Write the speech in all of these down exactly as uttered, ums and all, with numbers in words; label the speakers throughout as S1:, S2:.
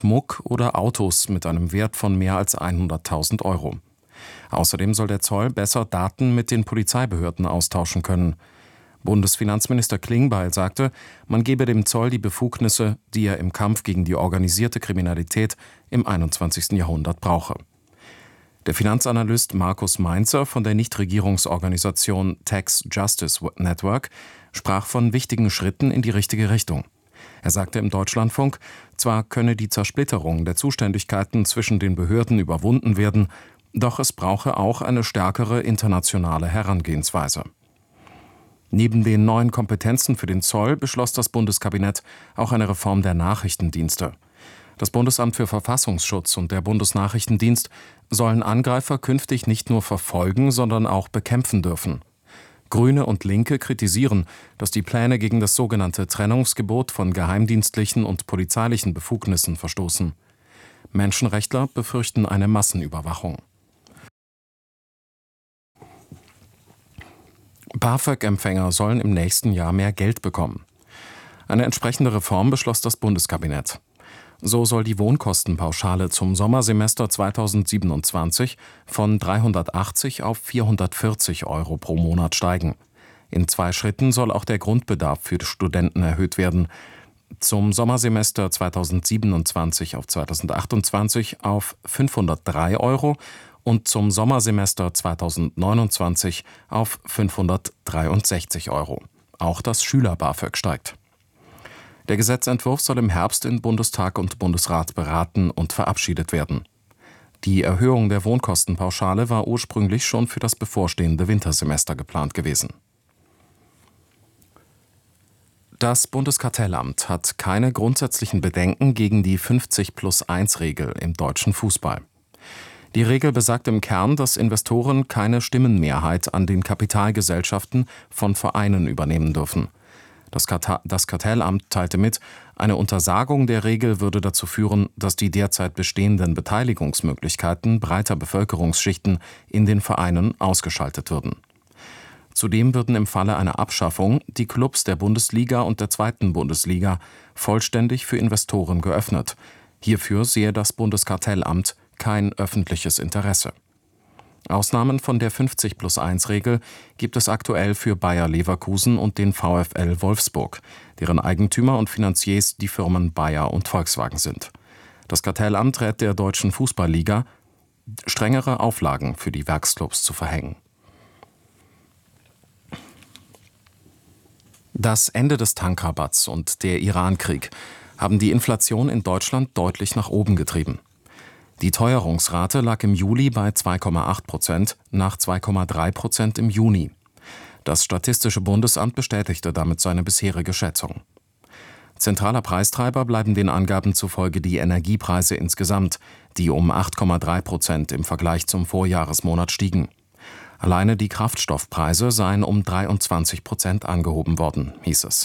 S1: Schmuck oder Autos mit einem Wert von mehr als hunderttausend Euro. Außerdem soll der Zoll besser Daten mit den Polizeibehörden austauschen können. Bundesfinanzminister Klingbeil sagte, man gebe dem Zoll die Befugnisse, die er im Kampf gegen die organisierte Kriminalität im einundzwanzigsten Jahrhundert brauche. Der Finanzanalyst Markus Mainzer von der Nichtregierungsorganisation Tax Justice Network sprach von wichtigen Schritten in die richtige Richtung. Er sagte im Deutschlandfunk, zwar könne die Zersplitterung der Zuständigkeiten zwischen den Behörden überwunden werden, doch es brauche auch eine stärkere internationale Herangehensweise. Neben den neuen Kompetenzen für den Zoll beschloss das Bundeskabinett auch eine Reform der Nachrichtendienste. Das Bundesamt für Verfassungsschutz und der Bundesnachrichtendienst sollen Angreifer künftig nicht nur verfolgen, sondern auch bekämpfen dürfen. Grüne und Linke kritisieren, dass die Pläne gegen das sogenannte Trennungsgebot von geheimdienstlichen und polizeilichen Befugnissen verstoßen. Menschenrechtler befürchten eine Massenüberwachung. BAföG-Empfänger sollen im nächsten Jahr mehr Geld bekommen. Eine entsprechende Reform beschloss das Bundeskabinett. So soll die Wohnkostenpauschale zum Sommersemester zweitausendsiebenundzwanzig von dreihundertachtzig auf vierhundertvierzig Euro pro Monat steigen. In zwei Schritten soll auch der Grundbedarf für Studenten erhöht werden. Zum Sommersemester zweitausendsiebenundzwanzig auf zweitausendachtundzwanzig auf fünfhundertdrei Euro und zum Sommersemester zweitausendneunundzwanzig auf fünfhundertdreiundsechzig Euro. Auch das Schüler-BAföG steigt. Der Gesetzentwurf soll im Herbst in Bundestag und Bundesrat beraten und verabschiedet werden. Die Erhöhung der Wohnkostenpauschale war ursprünglich schon für das bevorstehende Wintersemester geplant gewesen. Das Bundeskartellamt hat keine grundsätzlichen Bedenken gegen die fünfzig plus eins Regel im deutschen Fußball. Die Regel besagt im Kern, dass Investoren keine Stimmenmehrheit an den Kapitalgesellschaften von Vereinen übernehmen dürfen. Das, Karta- das Kartellamt teilte mit, eine Untersagung der Regel würde dazu führen, dass die derzeit bestehenden Beteiligungsmöglichkeiten breiter Bevölkerungsschichten in den Vereinen ausgeschaltet würden. Zudem würden im Falle einer Abschaffung die Clubs der Bundesliga und der zweiten Bundesliga vollständig für Investoren geöffnet. Hierfür sehe das Bundeskartellamt kein öffentliches Interesse. Ausnahmen von der fünfzig plus eins Regel gibt es aktuell für Bayer Leverkusen und den VfL Wolfsburg, deren Eigentümer und Finanziers die Firmen Bayer und Volkswagen sind. Das Kartellamt rät der Deutschen Fußballliga, strengere Auflagen für die Werksclubs zu verhängen. Das Ende des Tankrabatts und der Iran-Krieg haben die Inflation in Deutschland deutlich nach oben getrieben. Die Teuerungsrate lag im Juli bei zwei Komma acht Prozent nach zwei Komma drei Prozent im Juni. Das Statistische Bundesamt bestätigte damit seine bisherige Schätzung. Zentraler Preistreiber bleiben den Angaben zufolge die Energiepreise insgesamt, die um acht Komma drei Prozent im Vergleich zum Vorjahresmonat stiegen. Alleine die Kraftstoffpreise seien um dreiundzwanzig Prozent angehoben worden, hieß es.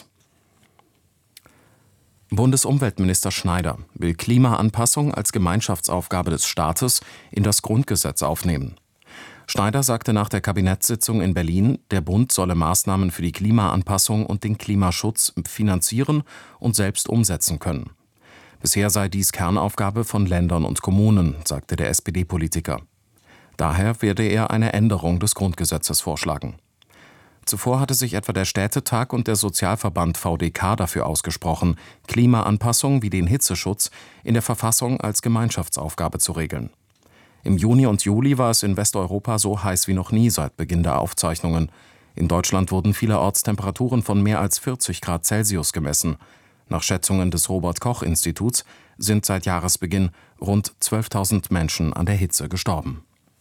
S1: Bundesumweltminister Schneider will Klimaanpassung als Gemeinschaftsaufgabe des Staates in das Grundgesetz aufnehmen. Schneider sagte nach der Kabinettssitzung in Berlin, der Bund solle Maßnahmen für die Klimaanpassung und den Klimaschutz finanzieren und selbst umsetzen können. Bisher sei dies Kernaufgabe von Ländern und Kommunen, sagte der S P D-Politiker. Daher werde er eine Änderung des Grundgesetzes vorschlagen. Zuvor hatte sich etwa der Städtetag und der Sozialverband V D K dafür ausgesprochen, Klimaanpassung wie den Hitzeschutz in der Verfassung als Gemeinschaftsaufgabe zu regeln. Im Juni und Juli war es in Westeuropa so heiß wie noch nie seit Beginn der Aufzeichnungen. In Deutschland wurden vielerorts Temperaturen von mehr als vierzig Grad Celsius gemessen. Nach Schätzungen des Robert-Koch-Instituts sind seit Jahresbeginn rund zwölftausend Menschen an der Hitze gestorben.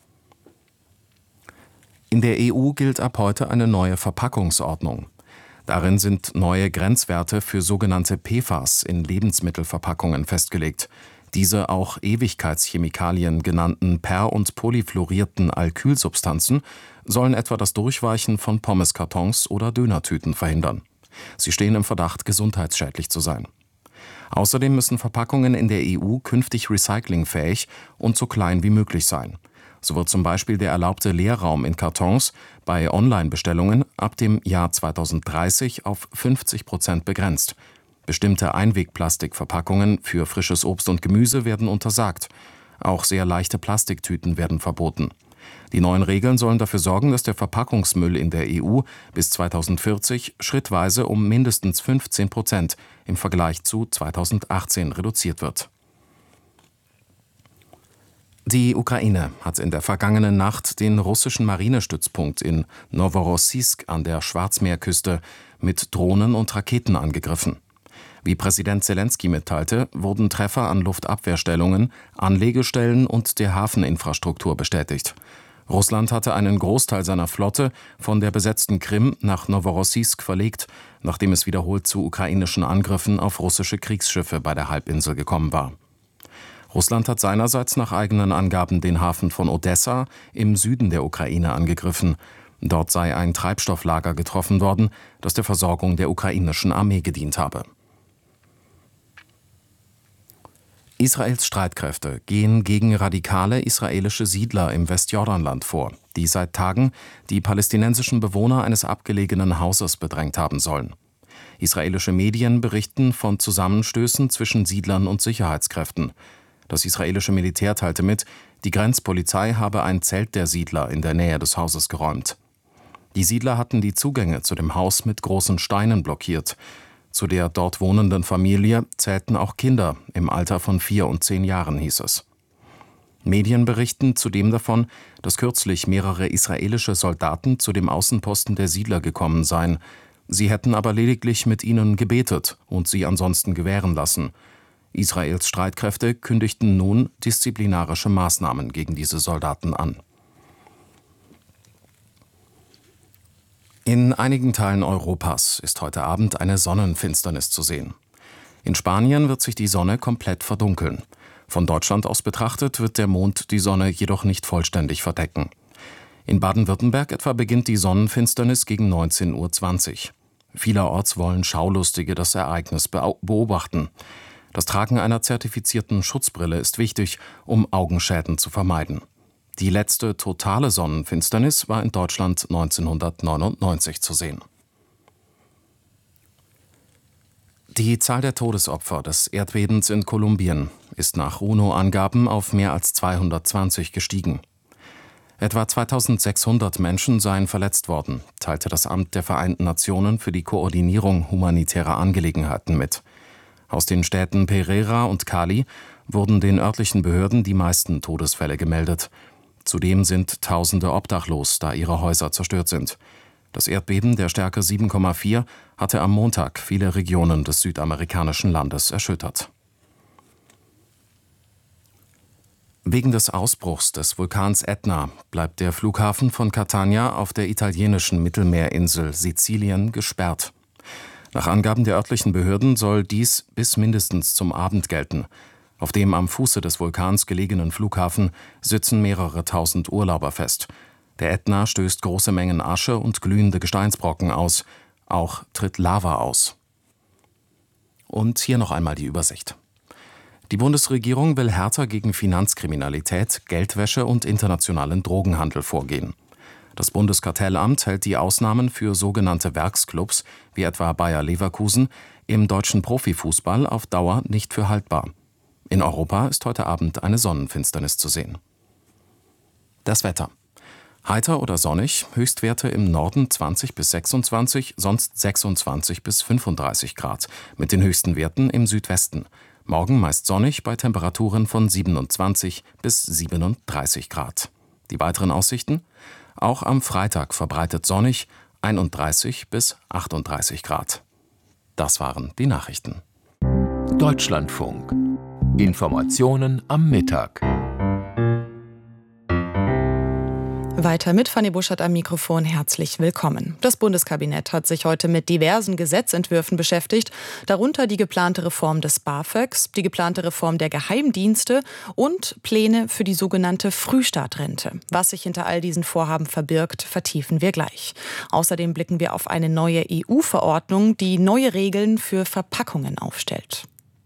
S1: In der E U gilt ab heute eine neue Verpackungsordnung. Darin sind neue Grenzwerte für sogenannte P F A S in Lebensmittelverpackungen festgelegt. Diese auch Ewigkeitschemikalien genannten per- und polyfluorierten Alkylsubstanzen sollen etwa das Durchweichen von Pommeskartons oder Dönertüten verhindern. Sie stehen im Verdacht, gesundheitsschädlich zu sein. Außerdem müssen Verpackungen in der E U künftig recyclingfähig und so klein wie möglich sein. So wird zum Beispiel der erlaubte Leerraum in Kartons bei Online-Bestellungen ab dem Jahr zweitausenddreißig auf fünfzig Prozent begrenzt. Bestimmte Einwegplastikverpackungen für frisches Obst und Gemüse werden untersagt. Auch sehr leichte Plastiktüten werden verboten. Die neuen Regeln sollen dafür sorgen, dass der Verpackungsmüll in der E U bis zweitausendvierzig schrittweise um mindestens fünfzehn Prozent im Vergleich zu zweitausendachtzehn reduziert wird. Die Ukraine hat in der vergangenen Nacht den russischen Marinestützpunkt in Noworossijsk an der Schwarzmeerküste mit Drohnen und Raketen angegriffen. Wie Präsident Selenskyj mitteilte, wurden Treffer an Luftabwehrstellungen, Anlegestellen und der Hafeninfrastruktur bestätigt. Russland hatte einen Großteil seiner Flotte von der besetzten Krim nach Noworossijsk verlegt, nachdem es wiederholt zu ukrainischen Angriffen auf russische Kriegsschiffe bei der Halbinsel gekommen war. Russland hat seinerseits nach eigenen Angaben den Hafen von Odessa im Süden der Ukraine angegriffen. Dort sei ein Treibstofflager getroffen worden, das der Versorgung der ukrainischen Armee gedient habe. Israels Streitkräfte gehen gegen radikale israelische Siedler im Westjordanland vor, die seit Tagen die palästinensischen Bewohner eines abgelegenen Hauses bedrängt haben sollen. Israelische Medien berichten von Zusammenstößen zwischen Siedlern und Sicherheitskräften. Das israelische Militär teilte mit, die Grenzpolizei habe ein Zelt der Siedler in der Nähe des Hauses geräumt. Die Siedler hatten die Zugänge zu dem Haus mit großen Steinen blockiert. Zu der dort wohnenden Familie zählten auch Kinder im Alter von vier und zehn Jahren, hieß es. Medien berichten zudem davon, dass kürzlich mehrere israelische Soldaten zu dem Außenposten der Siedler gekommen seien. Sie hätten aber lediglich mit ihnen gebetet und sie ansonsten gewähren lassen. Israels Streitkräfte kündigten nun disziplinarische Maßnahmen gegen diese Soldaten an. In einigen Teilen Europas ist heute Abend eine Sonnenfinsternis zu sehen. In Spanien wird sich die Sonne komplett verdunkeln. Von Deutschland aus betrachtet wird der Mond die Sonne jedoch nicht vollständig verdecken. In Baden-Württemberg etwa beginnt die Sonnenfinsternis gegen neunzehn Uhr zwanzig. Vielerorts wollen Schaulustige das Ereignis beobachten. Das Tragen einer zertifizierten Schutzbrille ist wichtig, um Augenschäden zu vermeiden. Die letzte totale Sonnenfinsternis war in Deutschland neunzehnhundertneunundneunzig zu sehen. Die Zahl der Todesopfer des Erdbebens in Kolumbien ist nach UNO-Angaben auf mehr als zweihundertzwanzig gestiegen. Etwa zweitausendsechshundert Menschen seien verletzt worden, teilte das Amt der Vereinten Nationen für die Koordinierung humanitärer Angelegenheiten mit. Aus den Städten Pereira und Cali wurden den örtlichen Behörden die meisten Todesfälle gemeldet. Zudem sind Tausende obdachlos, da ihre Häuser zerstört sind. Das Erdbeben der Stärke sieben Komma vier hatte am Montag viele Regionen des südamerikanischen Landes erschüttert. Wegen des Ausbruchs des Vulkans Ätna bleibt der Flughafen von Catania auf der italienischen Mittelmeerinsel Sizilien gesperrt. Nach Angaben der örtlichen Behörden soll dies bis mindestens zum Abend gelten. Auf dem am Fuße des Vulkans gelegenen Flughafen sitzen mehrere tausend Urlauber fest. Der Ätna stößt große Mengen Asche und glühende Gesteinsbrocken aus. Auch tritt Lava aus. Und hier noch einmal die Übersicht. Die Bundesregierung will härter gegen Finanzkriminalität, Geldwäsche und internationalen Drogenhandel vorgehen. Das Bundeskartellamt hält die Ausnahmen für sogenannte Werksclubs, wie etwa Bayer Leverkusen, im deutschen Profifußball auf Dauer nicht für haltbar. In Europa ist heute Abend eine Sonnenfinsternis zu sehen. Das Wetter. Heiter oder sonnig, Höchstwerte im Norden zwanzig bis sechsundzwanzig, sonst sechsundzwanzig bis fünfunddreißig Grad, mit den höchsten Werten im Südwesten. Morgen meist sonnig bei Temperaturen von siebenundzwanzig bis siebenunddreißig Grad. Die weiteren Aussichten? Auch am Freitag verbreitet sonnig, einunddreißig bis achtunddreißig Grad. Das waren die Nachrichten.
S2: Deutschlandfunk. Informationen am Mittag.
S3: Weiter mit Fanny Buschert am Mikrofon. Herzlich willkommen. Das Bundeskabinett hat sich heute mit diversen Gesetzentwürfen beschäftigt, darunter die geplante Reform des BAföGs, die geplante Reform der Geheimdienste und Pläne für die sogenannte Frühstartrente. Was sich hinter all diesen Vorhaben verbirgt, vertiefen wir gleich. Außerdem blicken wir auf eine neue E U-Verordnung, die neue Regeln für Verpackungen aufstellt.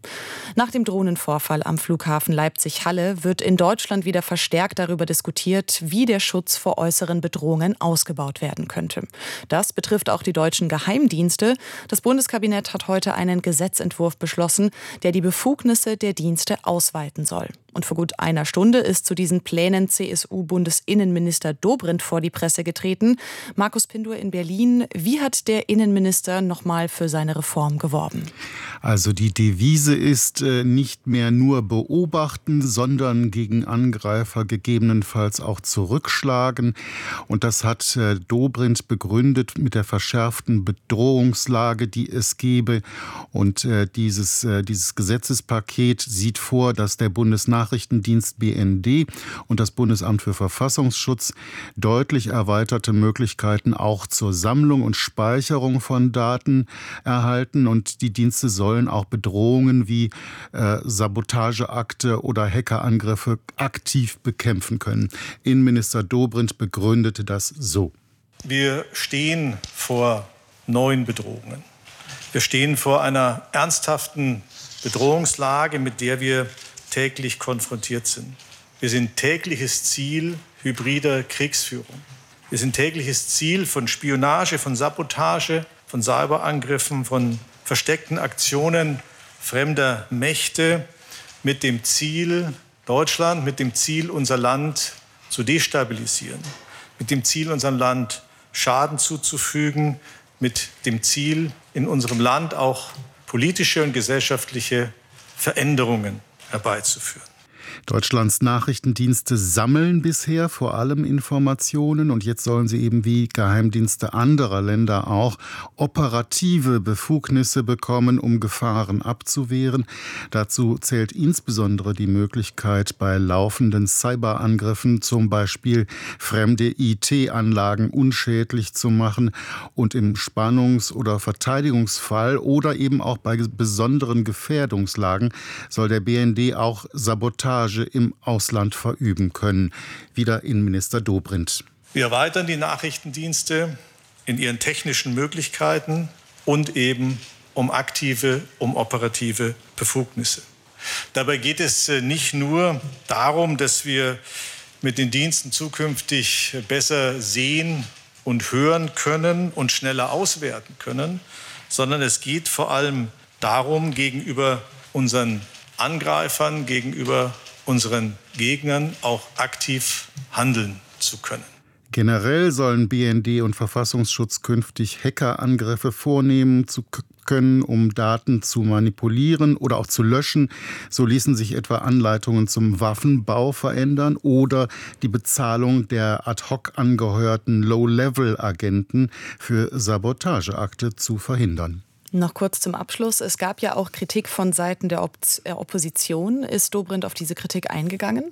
S3: Nach dem Drohnenvorfall am Flughafen Leipzig-Halle wird in Deutschland wieder verstärkt darüber diskutiert, wie der Schutz vor äußeren Bedrohungen ausgebaut werden könnte. Das betrifft auch die deutschen Geheimdienste. Das Bundeskabinett hat heute einen Gesetzentwurf beschlossen, der die Befugnisse der Dienste ausweiten soll. Und vor gut einer Stunde ist zu diesen Plänen C S U-Bundesinnenminister Dobrindt vor die Presse getreten. Markus Pindur in Berlin. Wie hat der Innenminister nochmal für seine Reform geworben?
S4: Also die Devise ist äh, nicht mehr nur beobachten, sondern gegen Angreifer gegebenenfalls auch zurückschlagen. Und das hat äh, Dobrindt begründet mit der verschärften Bedrohungslage, die es gebe. Und äh, dieses, äh, dieses Gesetzespaket sieht vor, dass der Bundesnachrichtendienst B N D und das Bundesamt für Verfassungsschutz deutlich erweiterte Möglichkeiten auch zur Sammlung und Speicherung von Daten erhalten. Und die Dienste sollen auch Bedrohungen wie äh, Sabotageakte oder Hackerangriffe aktiv bekämpfen können. Innenminister Dobrindt begründete das so.
S5: Wir stehen vor neuen Bedrohungen. Wir stehen vor einer ernsthaften Bedrohungslage, mit der wir täglich konfrontiert sind. Wir sind tägliches Ziel hybrider Kriegsführung. Wir sind tägliches Ziel von Spionage, von Sabotage, von Cyberangriffen, von versteckten Aktionen fremder Mächte mit dem Ziel, Deutschland, mit dem Ziel, unser Land zu destabilisieren, mit dem Ziel, unserem Land Schaden zuzufügen, mit dem Ziel, in unserem Land auch politische und gesellschaftliche Veränderungen herbeizuführen.
S4: Deutschlands Nachrichtendienste sammeln bisher vor allem Informationen und jetzt sollen sie eben wie Geheimdienste anderer Länder auch operative Befugnisse bekommen, um Gefahren abzuwehren. Dazu zählt insbesondere die Möglichkeit, bei laufenden Cyberangriffen zum Beispiel fremde I T-Anlagen unschädlich zu machen und im Spannungs- oder Verteidigungsfall oder eben auch bei besonderen Gefährdungslagen soll der B N D auch Sabotage im Ausland verüben können. Wieder Innenminister Dobrindt.
S5: Wir erweitern die Nachrichtendienste in ihren technischen Möglichkeiten und eben um aktive, um operative Befugnisse. Dabei geht es nicht nur darum, dass wir mit den Diensten zukünftig besser sehen und hören können und schneller auswerten können, sondern es geht vor allem darum, gegenüber unseren Angreifern, gegenüber unseren Gegnern auch aktiv handeln zu können.
S4: Generell sollen B N D und Verfassungsschutz künftig Hackerangriffe vornehmen zu können, um Daten zu manipulieren oder auch zu löschen. So ließen sich etwa Anleitungen zum Waffenbau verändern oder die Bezahlung der ad hoc angeheuerten Low-Level-Agenten für Sabotageakte zu verhindern.
S3: Noch kurz zum Abschluss. Es gab ja auch Kritik von Seiten der Op- Opposition. Ist Dobrindt auf diese Kritik eingegangen?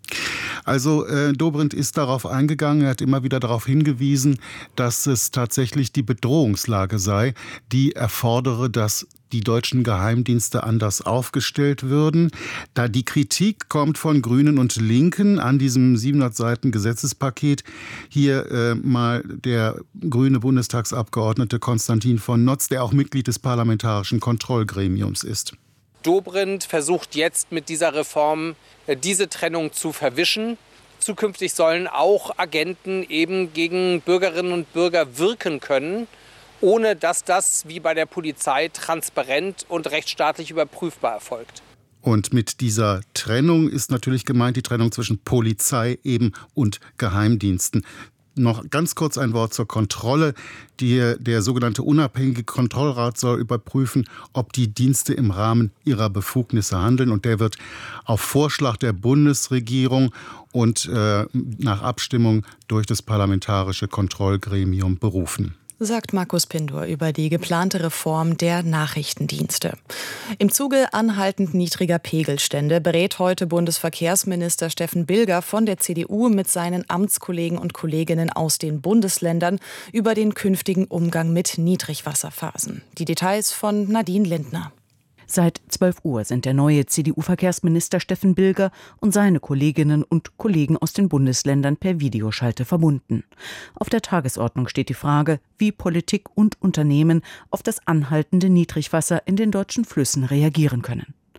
S4: Also äh, Dobrindt ist darauf eingegangen, er hat immer wieder darauf hingewiesen, dass es tatsächlich die Bedrohungslage sei, die erfordere, dass die deutschen Geheimdienste anders aufgestellt würden. Da die Kritik kommt von Grünen und Linken an diesem siebenhundert Seiten Gesetzespaket. Hier äh, mal der grüne Bundestagsabgeordnete Konstantin von Notz, der auch Mitglied des Parlamentarischen Kontrollgremiums ist.
S6: Dobrindt versucht jetzt mit dieser Reform diese Trennung zu verwischen. Zukünftig sollen auch Agenten eben gegen Bürgerinnen und Bürger wirken können, ohne dass das wie bei der Polizei transparent und rechtsstaatlich überprüfbar erfolgt.
S4: Und mit dieser Trennung ist natürlich gemeint die Trennung zwischen Polizei eben und Geheimdiensten. Noch ganz kurz ein Wort zur Kontrolle. Die, der sogenannte unabhängige Kontrollrat soll überprüfen, ob die Dienste im Rahmen ihrer Befugnisse handeln. Und der wird auf Vorschlag der Bundesregierung und äh, nach Abstimmung durch das Parlamentarische Kontrollgremium berufen.
S3: Sagt Markus Pindur über die geplante Reform der Nachrichtendienste. Im Zuge anhaltend niedriger Pegelstände berät heute Bundesverkehrsminister Steffen Bilger von der C D U mit seinen Amtskollegen und Kolleginnen aus den Bundesländern über den künftigen Umgang mit Niedrigwasserphasen. Die Details von Nadine Lindner.
S7: Seit zwölf Uhr sind der neue C D U-Verkehrsminister Steffen Bilger und seine Kolleginnen und Kollegen aus den Bundesländern per Videoschalte verbunden. Auf der Tagesordnung steht die Frage, wie Politik und Unternehmen auf das anhaltende Niedrigwasser in den deutschen Flüssen reagieren können.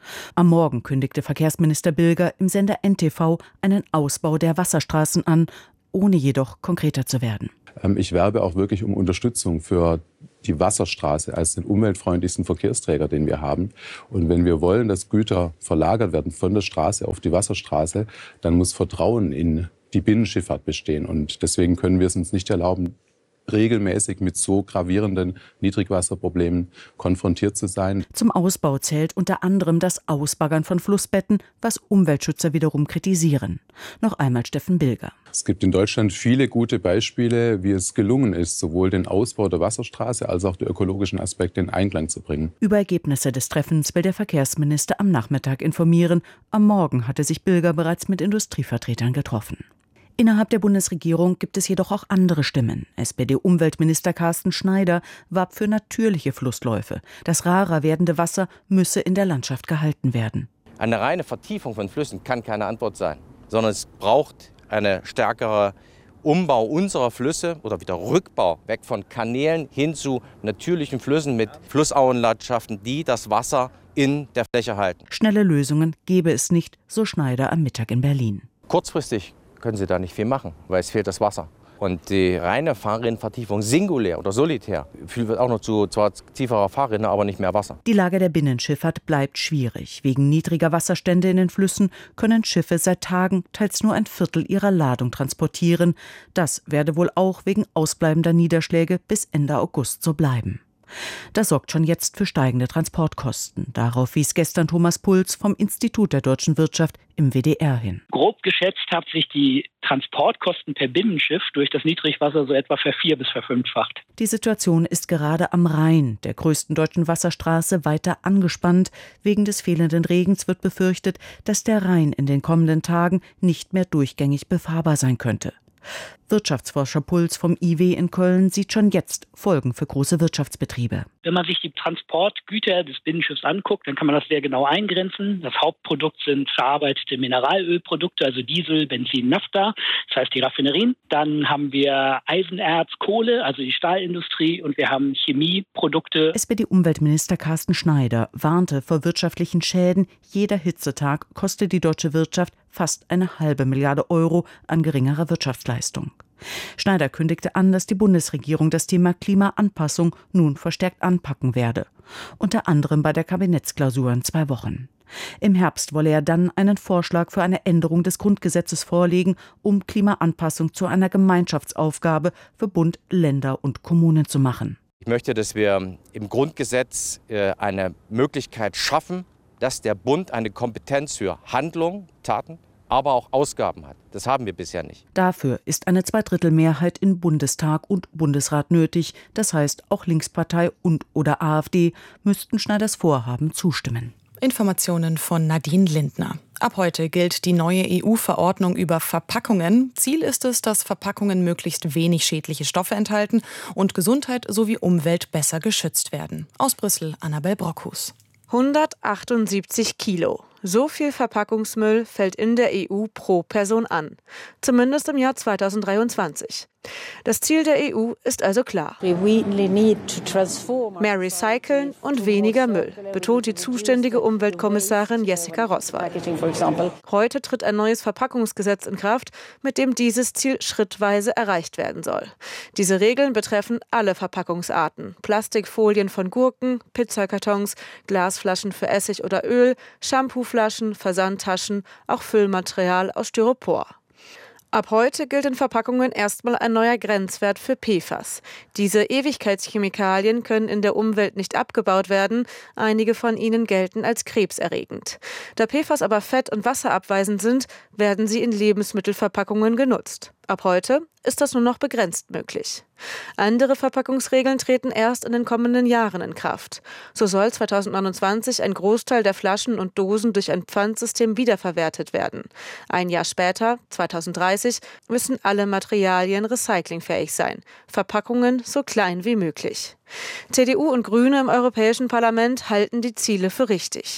S7: Am Morgen kündigte Verkehrsminister Bilger im Sender N T V einen Ausbau der Wasserstraßen an, ohne jedoch konkreter zu werden.
S8: Ich werbe auch wirklich um Unterstützung für die Wasserstraße als den umweltfreundlichsten Verkehrsträger, den wir haben. Und wenn wir wollen, dass Güter verlagert werden von der Straße auf die Wasserstraße, dann muss Vertrauen in die Binnenschifffahrt bestehen. Und deswegen können wir es uns nicht erlauben, regelmäßig mit so gravierenden Niedrigwasserproblemen konfrontiert zu sein.
S7: Zum Ausbau zählt unter anderem das Ausbaggern von Flussbetten, was Umweltschützer wiederum kritisieren. Noch einmal Steffen Bilger.
S8: Es gibt in Deutschland viele gute Beispiele, wie es gelungen ist, sowohl den Ausbau der Wasserstraße als auch die ökologischen Aspekte in Einklang zu bringen.
S7: Über Ergebnisse des Treffens will der Verkehrsminister am Nachmittag informieren. Am Morgen hatte sich Bilger bereits mit Industrievertretern getroffen. Innerhalb der Bundesregierung gibt es jedoch auch andere Stimmen. S P D-Umweltminister Carsten Schneider warb für natürliche Flussläufe. Das rarer werdende Wasser müsse in der Landschaft gehalten werden.
S9: Eine reine Vertiefung von Flüssen kann keine Antwort sein, sondern es braucht eine stärkere Umbau unserer Flüsse oder wieder Rückbau weg von Kanälen hin zu natürlichen Flüssen mit Flussauenlandschaften, die das Wasser in der Fläche halten.
S7: Schnelle Lösungen gebe es nicht, so Schneider am Mittag in Berlin.
S9: Kurzfristig können Sie da nicht viel machen, weil es fehlt das Wasser. Und die reine Fahrrinnenvertiefung singulär oder solitär führt auch noch zu zwar tieferer Fahrrinne, aber nicht mehr Wasser.
S7: Die Lage der Binnenschifffahrt bleibt schwierig. Wegen niedriger Wasserstände in den Flüssen können Schiffe seit Tagen teils nur ein Viertel ihrer Ladung transportieren. Das werde wohl auch wegen ausbleibender Niederschläge bis Ende August so bleiben. Das sorgt schon jetzt für steigende Transportkosten. Darauf wies gestern Thomas Puls vom Institut der deutschen Wirtschaft im W D R hin.
S10: Grob geschätzt haben sich die Transportkosten per Binnenschiff durch das Niedrigwasser so etwa vervier- bis verfünffacht.
S7: Die Situation ist gerade am Rhein, der größten deutschen Wasserstraße, weiter angespannt. Wegen des fehlenden Regens wird befürchtet, dass der Rhein in den kommenden Tagen nicht mehr durchgängig befahrbar sein könnte. Wirtschaftsforscher Puls vom I W in Köln sieht schon jetzt Folgen für große Wirtschaftsbetriebe.
S10: Wenn man sich die Transportgüter des Binnenschiffs anguckt, dann kann man das sehr genau eingrenzen. Das Hauptprodukt sind verarbeitete Mineralölprodukte, also Diesel, Benzin, Naphtha, das heißt die Raffinerien. Dann haben wir Eisenerz, Kohle, also die Stahlindustrie, und wir haben Chemieprodukte.
S7: S P D-Umweltminister Carsten Schneider warnte vor wirtschaftlichen Schäden. Jeder Hitzetag kostet die deutsche Wirtschaft fast eine halbe Milliarde Euro an geringerer Wirtschaftsleistung. Schneider kündigte an, dass die Bundesregierung das Thema Klimaanpassung nun verstärkt anpacken werde. Unter anderem bei der Kabinettsklausur in zwei Wochen. Im Herbst wolle er dann einen Vorschlag für eine Änderung des Grundgesetzes vorlegen, um Klimaanpassung zu einer Gemeinschaftsaufgabe für Bund, Länder und Kommunen zu machen.
S9: Ich möchte, dass wir im Grundgesetz eine Möglichkeit schaffen, dass der Bund eine Kompetenz für Handlung, Taten, aber auch Ausgaben hat. Das haben wir bisher nicht.
S7: Dafür ist eine Zweidrittelmehrheit in Bundestag und Bundesrat nötig. Das heißt, auch Linkspartei und oder AfD müssten Schneiders Vorhaben zustimmen.
S3: Informationen von Nadine Lindner. Ab heute gilt die neue E U-Verordnung über Verpackungen. Ziel ist es, dass Verpackungen möglichst wenig schädliche Stoffe enthalten und Gesundheit sowie Umwelt besser geschützt werden. Aus Brüssel, Annabel Brockhus.
S11: hundertachtundsiebzig Kilo. So viel Verpackungsmüll fällt in der E U pro Person an. Zumindest im Jahr zweitausenddreiundzwanzig. Das Ziel der E U ist also klar. Mehr recyceln und weniger Müll, betont die zuständige Umweltkommissarin Jessica Roswall. Heute tritt ein neues Verpackungsgesetz in Kraft, mit dem dieses Ziel schrittweise erreicht werden soll. Diese Regeln betreffen alle Verpackungsarten. Plastikfolien von Gurken, Pizzakartons, Glasflaschen für Essig oder Öl, Shampooflaschen, Versandtaschen, auch Füllmaterial aus Styropor. Ab heute gilt in Verpackungen erstmal ein neuer Grenzwert für P F A S. Diese Ewigkeitschemikalien können in der Umwelt nicht abgebaut werden. Einige von ihnen gelten als krebserregend. Da P F A S aber fett- und wasserabweisend sind, werden sie in Lebensmittelverpackungen genutzt. Ab heute ist das nur noch begrenzt möglich. Andere Verpackungsregeln treten erst in den kommenden Jahren in Kraft. So soll zweitausendneunundzwanzig ein Großteil der Flaschen und Dosen durch ein Pfandsystem wiederverwertet werden. Ein Jahr später, zweitausenddreißig, müssen alle Materialien recyclingfähig sein. Verpackungen so klein wie möglich. C D U und Grüne im Europäischen Parlament halten die Ziele für richtig.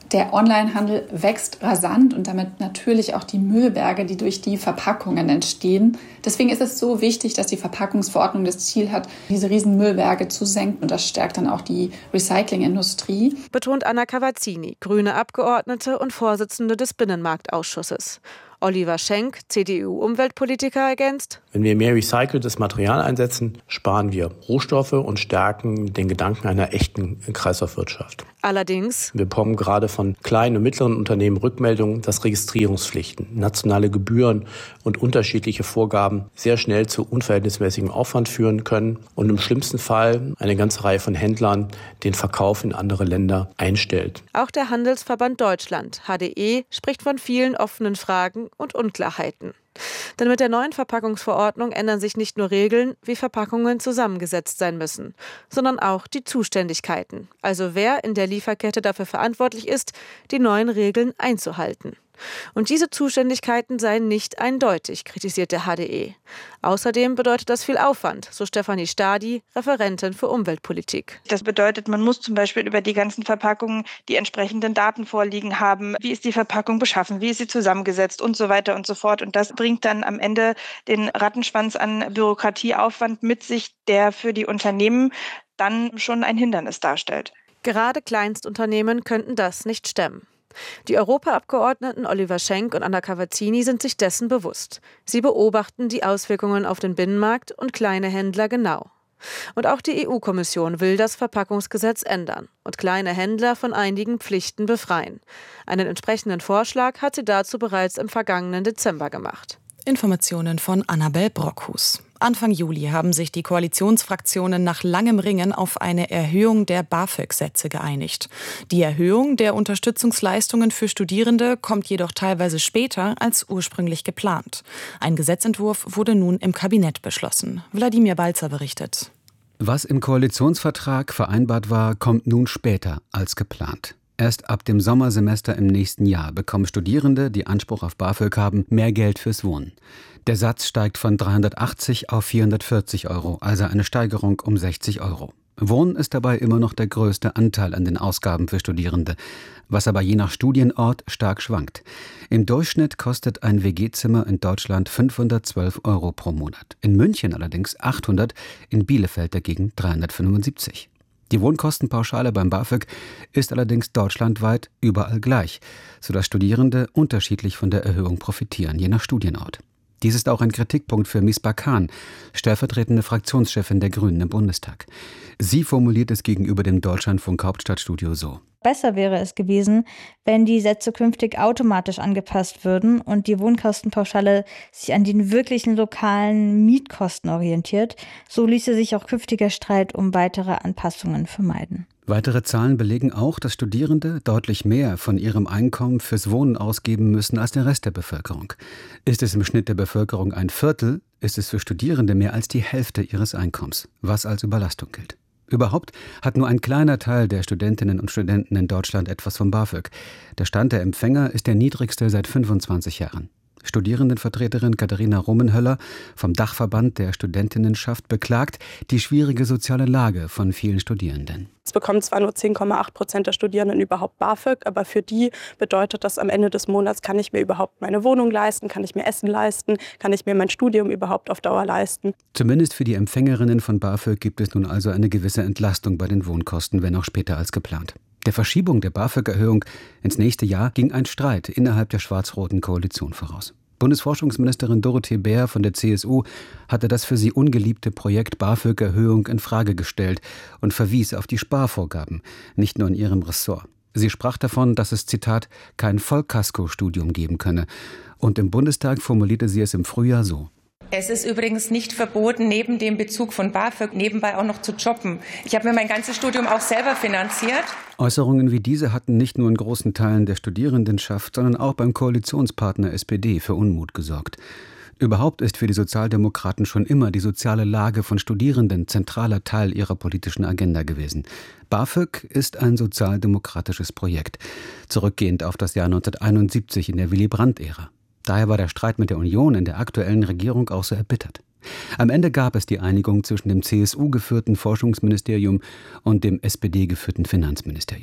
S12: Der Onlinehandel wächst rasant und damit natürlich auch die Müllberge, die durch die Verpackungen entstehen. Deswegen ist es so wichtig, dass die Verpackungsverordnung das Ziel hat, diese riesen Müllberge zu senken. Und das stärkt dann auch die Recyclingindustrie.
S11: Betont Anna Cavazzini, grüne Abgeordnete und Vorsitzende des Binnenmarktausschusses. Oliver Schenk, C D U-Umweltpolitiker, ergänzt:
S13: Wenn wir mehr recyceltes Material einsetzen, sparen wir Rohstoffe und stärken den Gedanken einer echten Kreislaufwirtschaft.
S11: Allerdings:
S13: Wir bekommen gerade von kleinen und mittleren Unternehmen Rückmeldungen, dass Registrierungspflichten, nationale Gebühren und unterschiedliche Vorgaben sehr schnell zu unverhältnismäßigem Aufwand führen können und im schlimmsten Fall eine ganze Reihe von Händlern den Verkauf in andere Länder einstellt.
S11: Auch der Handelsverband Deutschland, H D E, spricht von vielen offenen Fragen und Unklarheiten. Denn mit der neuen Verpackungsverordnung ändern sich nicht nur Regeln, wie Verpackungen zusammengesetzt sein müssen, sondern auch die Zuständigkeiten, also wer in der Lieferkette dafür verantwortlich ist, die neuen Regeln einzuhalten. Und diese Zuständigkeiten seien nicht eindeutig, kritisiert der H D E. Außerdem bedeutet das viel Aufwand, so Stefanie Stadi, Referentin für Umweltpolitik.
S14: Das bedeutet, man muss zum Beispiel über die ganzen Verpackungen die entsprechenden Daten vorliegen haben. Wie ist die Verpackung beschaffen? Wie ist sie zusammengesetzt? Und so weiter und so fort. Und das bringt dann am Ende den Rattenschwanz an Bürokratieaufwand mit sich, der für die Unternehmen dann schon ein Hindernis darstellt.
S11: Gerade Kleinstunternehmen könnten das nicht stemmen. Die Europaabgeordneten Oliver Schenk und Anna Cavazzini sind sich dessen bewusst. Sie beobachten die Auswirkungen auf den Binnenmarkt und kleine Händler genau. Und auch die E U-Kommission will das Verpackungsgesetz ändern und kleine Händler von einigen Pflichten befreien. Einen entsprechenden Vorschlag hat sie dazu bereits im vergangenen Dezember gemacht.
S3: Informationen von Annabel Brockhus. Anfang Juli haben sich die Koalitionsfraktionen nach langem Ringen auf eine Erhöhung der BAföG-Sätze geeinigt. Die Erhöhung der Unterstützungsleistungen für Studierende kommt jedoch teilweise später als ursprünglich geplant. Ein Gesetzentwurf wurde nun im Kabinett beschlossen. Wladimir Balzer berichtet.
S15: Was im Koalitionsvertrag vereinbart war, kommt nun später als geplant. Erst ab dem Sommersemester im nächsten Jahr bekommen Studierende, die Anspruch auf BAföG haben, mehr Geld fürs Wohnen. Der Satz steigt von dreihundertachtzig auf vierhundertvierzig Euro, also eine Steigerung um sechzig Euro. Wohnen ist dabei immer noch der größte Anteil an den Ausgaben für Studierende, was aber je nach Studienort stark schwankt. Im Durchschnitt kostet ein W G-Zimmer in Deutschland fünfhundertzwölf Euro pro Monat. In München allerdings achthundert, in Bielefeld dagegen dreihundertfünfundsiebzig. Die Wohnkostenpauschale beim BAföG ist allerdings deutschlandweit überall gleich, sodass Studierende unterschiedlich von der Erhöhung profitieren, je nach Studienort. Dies ist auch ein Kritikpunkt für Misbah Khan, stellvertretende Fraktionschefin der Grünen im Bundestag. Sie formuliert es gegenüber dem Deutschlandfunk Hauptstadtstudio so:
S16: Besser wäre es gewesen, wenn die Sätze künftig automatisch angepasst würden und die Wohnkostenpauschale sich an den wirklichen lokalen Mietkosten orientiert. So ließe sich auch künftiger Streit um weitere Anpassungen vermeiden.
S15: Weitere Zahlen belegen auch, dass Studierende deutlich mehr von ihrem Einkommen fürs Wohnen ausgeben müssen als der Rest der Bevölkerung. Ist es im Schnitt der Bevölkerung ein Viertel, ist es für Studierende mehr als die Hälfte ihres Einkommens, was als Überlastung gilt. Überhaupt hat nur ein kleiner Teil der Studentinnen und Studenten in Deutschland etwas vom BAföG. Der Stand der Empfänger ist der niedrigste seit fünfundzwanzig Jahren. Studierendenvertreterin Katharina Rummenhöller vom Dachverband der Studentinnenschaft beklagt die schwierige soziale Lage von vielen Studierenden.
S17: Es bekommen zwar nur zehn Komma acht Prozent der Studierenden überhaupt BAföG, aber für die bedeutet das, am Ende des Monats kann ich mir überhaupt meine Wohnung leisten, kann ich mir Essen leisten, kann ich mir mein Studium überhaupt auf Dauer leisten.
S15: Zumindest für die Empfängerinnen von BAföG gibt es nun also eine gewisse Entlastung bei den Wohnkosten, wenn auch später als geplant. Der Verschiebung der BAföG-Erhöhung ins nächste Jahr ging ein Streit innerhalb der schwarz-roten Koalition voraus. Bundesforschungsministerin Dorothee Bär von der C S U hatte das für sie ungeliebte Projekt BAföG-Erhöhung in Frage gestellt und verwies auf die Sparvorgaben, nicht nur in ihrem Ressort. Sie sprach davon, dass es, Zitat, kein Vollkasko-Studium geben könne. Und im Bundestag formulierte sie es im Frühjahr so:
S18: Es ist übrigens nicht verboten, neben dem Bezug von BAföG nebenbei auch noch zu jobben. Ich habe mir mein ganzes Studium auch selber finanziert.
S15: Äußerungen wie diese hatten nicht nur in großen Teilen der Studierendenschaft, sondern auch beim Koalitionspartner S P D für Unmut gesorgt. Überhaupt ist für die Sozialdemokraten schon immer die soziale Lage von Studierenden zentraler Teil ihrer politischen Agenda gewesen. BAföG ist ein sozialdemokratisches Projekt, zurückgehend auf das Jahr neunzehnhunderteinundsiebzig in der Willy-Brandt-Ära. Daher war der Streit mit der Union in der aktuellen Regierung auch so erbittert. Am Ende gab es die Einigung zwischen dem C S U-geführten Forschungsministerium und dem S P D-geführten Finanzministerium.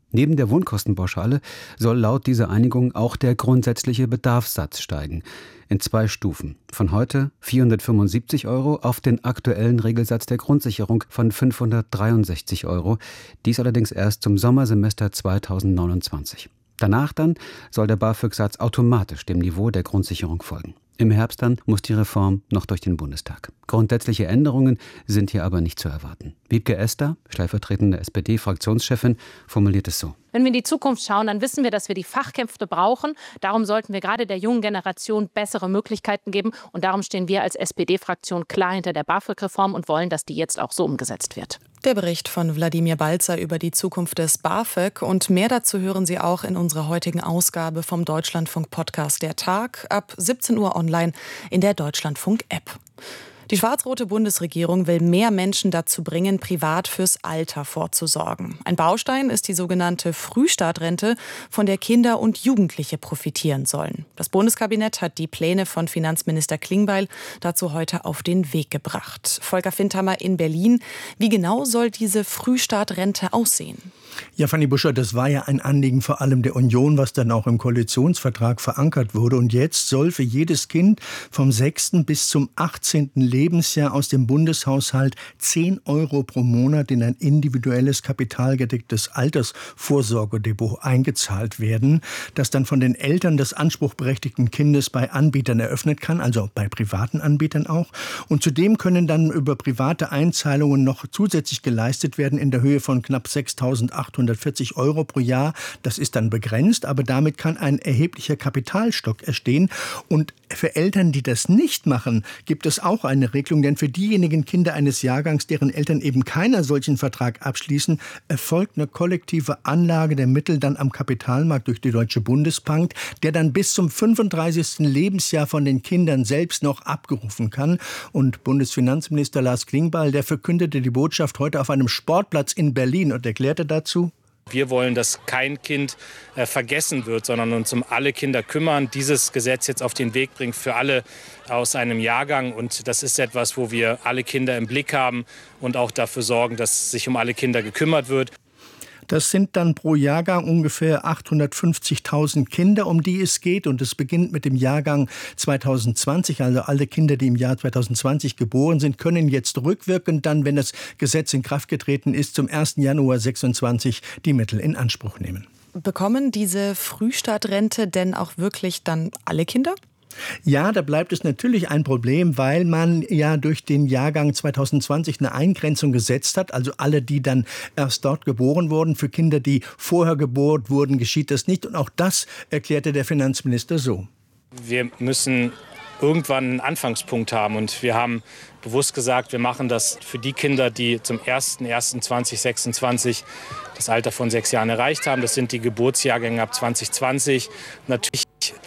S15: Neben der Wohnkostenpauschale soll laut dieser Einigung auch der grundsätzliche Bedarfssatz steigen. In zwei Stufen. Von heute vierhundertfünfundsiebzig Euro auf den aktuellen Regelsatz der Grundsicherung von fünfhundertdreiundsechzig Euro. Dies allerdings erst zum Sommersemester zweitausendneunundzwanzig. Danach dann soll der BAföG-Satz automatisch dem Niveau der Grundsicherung folgen. Im Herbst dann muss die Reform noch durch den Bundestag. Grundsätzliche Änderungen sind hier aber nicht zu erwarten. Wiebke Esser, stellvertretende S P D-Fraktionschefin, formuliert es so.
S19: Wenn wir in die Zukunft schauen, dann wissen wir, dass wir die Fachkräfte brauchen. Darum sollten wir gerade der jungen Generation bessere Möglichkeiten geben. Und darum stehen wir als S P D-Fraktion klar hinter der BAföG-Reform und wollen, dass die jetzt auch so umgesetzt wird.
S3: Der Bericht von Wladimir Balzer über die Zukunft des BAföG. Und mehr dazu hören Sie auch in unserer heutigen Ausgabe vom Deutschlandfunk-Podcast Der Tag ab siebzehn Uhr online in der Deutschlandfunk-App. Die schwarz-rote Bundesregierung will mehr Menschen dazu bringen, privat fürs Alter vorzusorgen. Ein Baustein ist die sogenannte Frühstartrente, von der Kinder und Jugendliche profitieren sollen. Das Bundeskabinett hat die Pläne von Finanzminister Klingbeil dazu heute auf den Weg gebracht. Volker Findhammer in Berlin. Wie genau soll diese Frühstartrente aussehen?
S20: Ja, Fanny Buscher, das war ja ein Anliegen vor allem der Union, was dann auch im Koalitionsvertrag verankert wurde. Und jetzt soll für jedes Kind vom sechsten bis zum achtzehnten Lebensjahr aus dem Bundeshaushalt zehn Euro pro Monat in ein individuelles kapitalgedecktes Altersvorsorgedepot eingezahlt werden, das dann von den Eltern des anspruchberechtigten Kindes bei Anbietern eröffnet kann, also bei privaten Anbietern auch. Und zudem können dann über private Einzahlungen noch zusätzlich geleistet werden in der Höhe von knapp sechstausendachthundertvierzig Euro pro Jahr. Das ist dann begrenzt, aber damit kann ein erheblicher Kapitalstock entstehen. Und für Eltern, die das nicht machen, gibt es auch eine Regelung, denn für diejenigen Kinder eines Jahrgangs, deren Eltern eben keinen solchen Vertrag abschließen, erfolgt eine kollektive Anlage der Mittel dann am Kapitalmarkt durch die Deutsche Bundesbank, der dann bis zum fünfunddreißigsten Lebensjahr von den Kindern selbst noch abgerufen kann. Und Bundesfinanzminister Lars Klingbeil, der verkündete die Botschaft heute auf einem Sportplatz in Berlin und erklärte dazu:
S21: Wir wollen, dass kein Kind äh, vergessen wird, sondern uns um alle Kinder kümmern. Dieses Gesetz jetzt auf den Weg bringt für alle aus einem Jahrgang. Und das ist etwas, wo wir alle Kinder im Blick haben und auch dafür sorgen, dass sich um alle Kinder gekümmert wird.
S20: Das sind dann pro Jahrgang ungefähr achthundertfünfzigtausend Kinder, um die es geht. Und es beginnt mit dem Jahrgang zweitausendzwanzig. Also alle Kinder, die im Jahr zweitausendzwanzig geboren sind, können jetzt rückwirkend dann, wenn das Gesetz in Kraft getreten ist, zum ersten Januar sechsundzwanzig die Mittel in Anspruch nehmen.
S3: Bekommen diese Frühstartrente denn auch wirklich dann alle Kinder?
S20: Ja, da bleibt es natürlich ein Problem, weil man ja durch den Jahrgang zweitausendzwanzig eine Eingrenzung gesetzt hat. Also alle, die dann erst dort geboren wurden. Für Kinder, die vorher geboren wurden, geschieht das nicht. Und auch das erklärte der Finanzminister so.
S21: Wir müssen irgendwann einen Anfangspunkt haben. Und wir haben bewusst gesagt, wir machen das für die Kinder, die zum ersten ersten zweitausendsechsundzwanzig das Alter von sechs Jahren erreicht haben. Das sind die Geburtsjahrgänge ab zwanzig zwanzig. Natürlich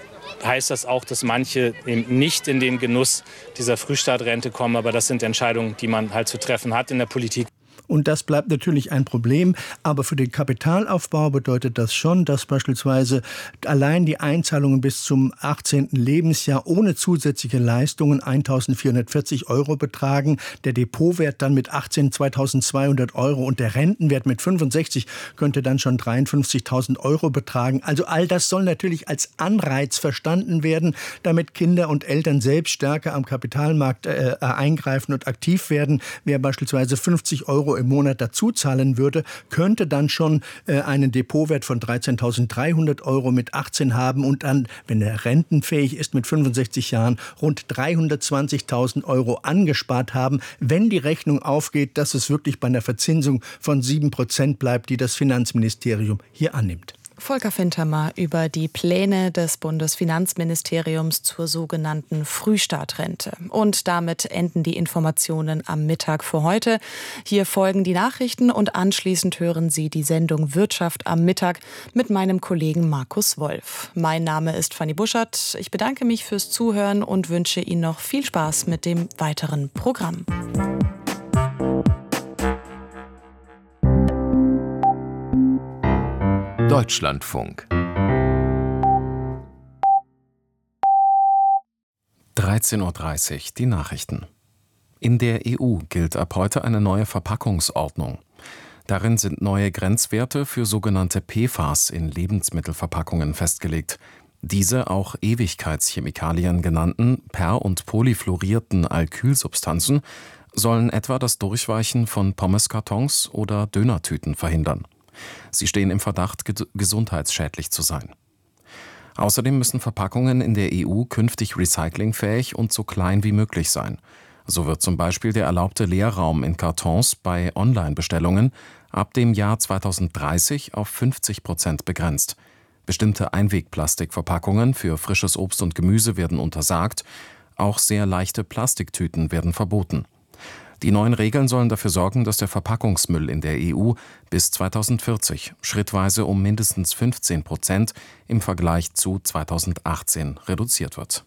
S21: heißt das auch, dass manche eben nicht in den Genuss dieser Frühstartrente kommen. Aber das sind Entscheidungen, die man halt zu treffen hat in der Politik.
S20: Und das bleibt natürlich ein Problem. Aber für den Kapitalaufbau bedeutet das schon, dass beispielsweise allein die Einzahlungen bis zum achtzehnten Lebensjahr ohne zusätzliche Leistungen eintausendvierhundertvierzig Euro betragen. Der Depotwert dann mit achtzehn zweitausendzweihundert Euro und der Rentenwert mit fünfundsechzig könnte dann schon dreiundfünfzigtausend Euro betragen. Also all das soll natürlich als Anreiz verstanden werden, damit Kinder und Eltern selbst stärker am Kapitalmarkt äh, eingreifen und aktiv werden. Wer beispielsweise fünfzig Euro im Monat dazu zahlen würde, könnte dann schon äh, einen Depotwert von dreizehntausenddreihundert Euro mit achtzehn haben und dann, wenn er rentenfähig ist, mit fünfundsechzig Jahren rund dreihundertzwanzigtausend Euro angespart haben, wenn die Rechnung aufgeht, dass es wirklich bei einer Verzinsung von sieben Prozent bleibt, die das Finanzministerium hier annimmt.
S3: Volker Findhammer über die Pläne des Bundesfinanzministeriums zur sogenannten Frühstartrente. Und damit enden die Informationen am Mittag für heute. Hier folgen die Nachrichten und anschließend hören Sie die Sendung Wirtschaft am Mittag mit meinem Kollegen Markus Wolf. Mein Name ist Fanny Buschert. Ich bedanke mich fürs Zuhören und wünsche Ihnen noch viel Spaß mit dem weiteren Programm.
S2: Deutschlandfunk.
S1: dreizehn Uhr dreißig, die Nachrichten. In der E U gilt ab heute eine neue Verpackungsordnung. Darin sind neue Grenzwerte für sogenannte P F A S in Lebensmittelverpackungen festgelegt. Diese auch Ewigkeitschemikalien genannten per- und polyfluorierten Alkylsubstanzen sollen etwa das Durchweichen von Pommeskartons oder Dönertüten verhindern. Sie stehen im Verdacht, gesundheitsschädlich zu sein. Außerdem müssen Verpackungen in der E U künftig recyclingfähig und so klein wie möglich sein. So wird zum Beispiel der erlaubte Leerraum in Kartons bei Online-Bestellungen ab dem Jahr zweitausenddreißig auf fünfzig Prozent begrenzt. Bestimmte Einwegplastikverpackungen für frisches Obst und Gemüse werden untersagt, auch sehr leichte Plastiktüten werden verboten. Die neuen Regeln sollen dafür sorgen, dass der Verpackungsmüll in der E U bis zweitausendvierzig schrittweise um mindestens fünfzehn Prozent im Vergleich zu zweitausendachtzehn reduziert wird.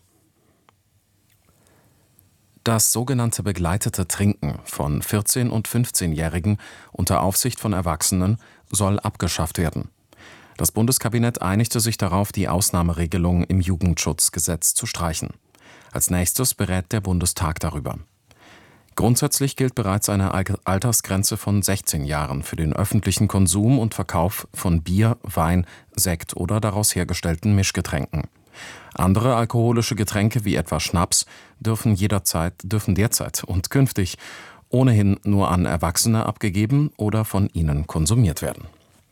S1: Das sogenannte begleitete Trinken von vierzehn- und fünfzehnjährigen unter Aufsicht von Erwachsenen soll abgeschafft werden. Das Bundeskabinett einigte sich darauf, die Ausnahmeregelung im Jugendschutzgesetz zu streichen. Als nächstes berät der Bundestag darüber. Grundsätzlich gilt bereits eine Altersgrenze von sechzehn Jahren für den öffentlichen Konsum und Verkauf von Bier, Wein, Sekt oder daraus hergestellten Mischgetränken. Andere alkoholische Getränke wie etwa Schnaps dürfen jederzeit, dürfen derzeit und künftig ohnehin nur an Erwachsene abgegeben oder von ihnen konsumiert werden.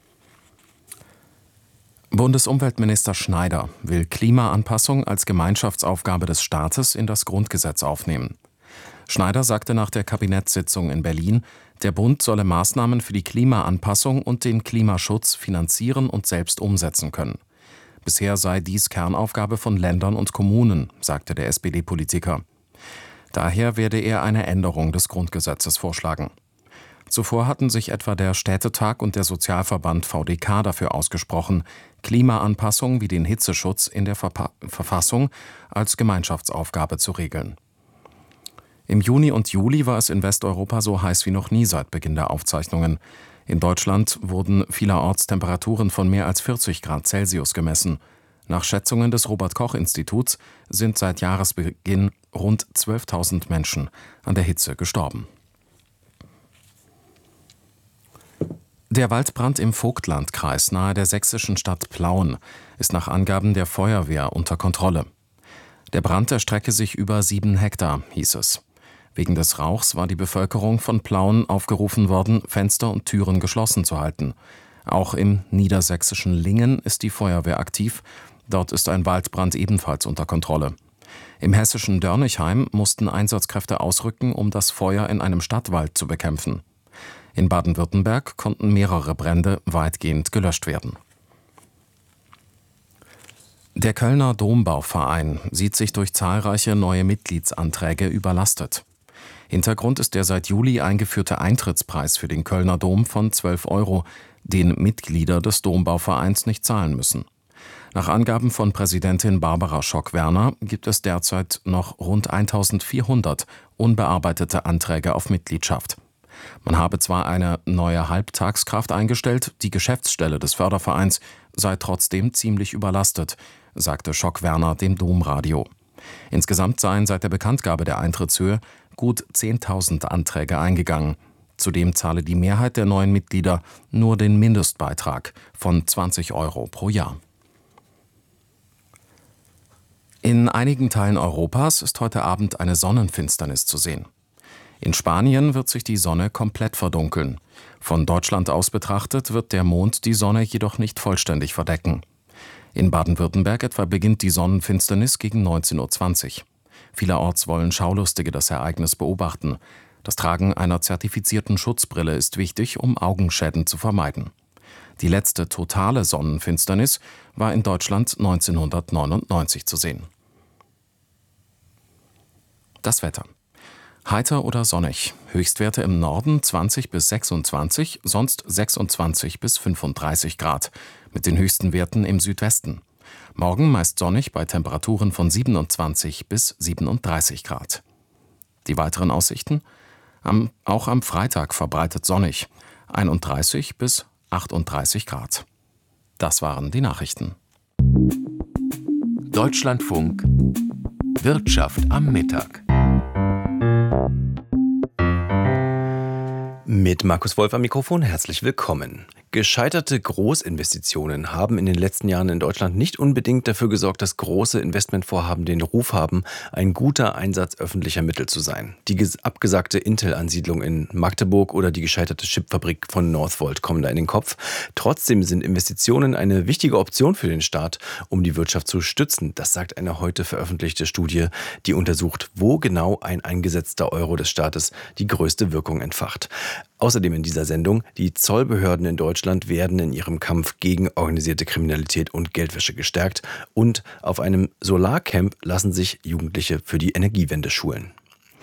S1: Bundesumweltminister Schneider will Klimaanpassung als Gemeinschaftsaufgabe des Staates in das Grundgesetz aufnehmen. Schneider sagte nach der Kabinettssitzung in Berlin, der Bund solle Maßnahmen für die Klimaanpassung und den Klimaschutz finanzieren und selbst umsetzen können. Bisher sei dies Kernaufgabe von Ländern und Kommunen, sagte der S P D-Politiker. Daher werde er eine Änderung des Grundgesetzes vorschlagen. Zuvor hatten sich etwa der Städtetag und der Sozialverband V D K dafür ausgesprochen, Klimaanpassung wie den Hitzeschutz in der Verpa- Verfassung als Gemeinschaftsaufgabe zu regeln. Im Juni und Juli war es in Westeuropa so heiß wie noch nie seit Beginn der Aufzeichnungen. In Deutschland wurden vielerorts Temperaturen von mehr als vierzig Grad Celsius gemessen. Nach Schätzungen des Robert-Koch-Instituts sind seit Jahresbeginn rund zwölftausend Menschen an der Hitze gestorben. Der Waldbrand im Vogtlandkreis nahe der sächsischen Stadt Plauen ist nach Angaben der Feuerwehr unter Kontrolle. Der Brand erstrecke sich über sieben Hektar, hieß es. Wegen des Rauchs war die Bevölkerung von Plauen aufgerufen worden, Fenster und Türen geschlossen zu halten. Auch im niedersächsischen Lingen ist die Feuerwehr aktiv. Dort ist ein Waldbrand ebenfalls unter Kontrolle. Im hessischen Dörnigheim mussten Einsatzkräfte ausrücken, um das Feuer in einem Stadtwald zu bekämpfen. In Baden-Württemberg konnten mehrere Brände weitgehend gelöscht werden. Der Kölner Dombauverein sieht sich durch zahlreiche neue Mitgliedsanträge überlastet. Hintergrund ist der seit Juli eingeführte Eintrittspreis für den Kölner Dom von zwölf Euro, den Mitglieder des Dombauvereins nicht zahlen müssen. Nach Angaben von Präsidentin Barbara Schock-Werner gibt es derzeit noch rund eintausendvierhundert unbearbeitete Anträge auf Mitgliedschaft. Man habe zwar eine neue Halbtagskraft eingestellt, die Geschäftsstelle des Fördervereins sei trotzdem ziemlich überlastet, sagte Schock-Werner dem Domradio. Insgesamt seien seit der Bekanntgabe der Eintrittshöhe gut zehntausend Anträge eingegangen. Zudem zahle die Mehrheit der neuen Mitglieder nur den Mindestbeitrag von zwanzig Euro pro Jahr. In einigen Teilen Europas ist heute Abend eine Sonnenfinsternis zu sehen. In Spanien wird sich die Sonne komplett verdunkeln. Von Deutschland aus betrachtet wird der Mond die Sonne jedoch nicht vollständig verdecken. In Baden-Württemberg etwa beginnt die Sonnenfinsternis gegen neunzehn Uhr zwanzig. Vielerorts wollen Schaulustige das Ereignis beobachten. Das Tragen einer zertifizierten Schutzbrille ist wichtig, um Augenschäden zu vermeiden. Die letzte totale Sonnenfinsternis war in Deutschland neunzehnhundertneunundneunzig zu sehen. Das Wetter. Heiter oder sonnig. Höchstwerte im Norden zwanzig bis sechsundzwanzig, sonst sechsundzwanzig bis fünfunddreißig Grad. Mit den höchsten Werten im Südwesten. Morgen meist sonnig bei Temperaturen von siebenundzwanzig bis siebenunddreißig Grad. Die weiteren Aussichten? Am, auch am Freitag verbreitet sonnig. einunddreißig bis achtunddreißig Grad. Das waren die Nachrichten.
S2: Deutschlandfunk Wirtschaft am Mittag.
S5: Mit Markus Wolf am Mikrofon, herzlich willkommen. Gescheiterte Großinvestitionen haben in den letzten Jahren in Deutschland nicht unbedingt dafür gesorgt, dass große Investmentvorhaben den Ruf haben, ein guter Einsatz öffentlicher Mittel zu sein. Die abgesagte Intel-Ansiedlung in Magdeburg oder die gescheiterte Chipfabrik von Northvolt kommen da in den Kopf. Trotzdem sind Investitionen eine wichtige Option für den Staat, um die Wirtschaft zu stützen. Das sagt eine heute veröffentlichte Studie, die untersucht, wo genau ein eingesetzter Euro des Staates die größte Wirkung entfacht. Außerdem in dieser Sendung, die Zollbehörden in Deutschland werden in ihrem Kampf gegen organisierte Kriminalität und Geldwäsche gestärkt und auf einem Solarcamp lassen sich Jugendliche für die Energiewende schulen.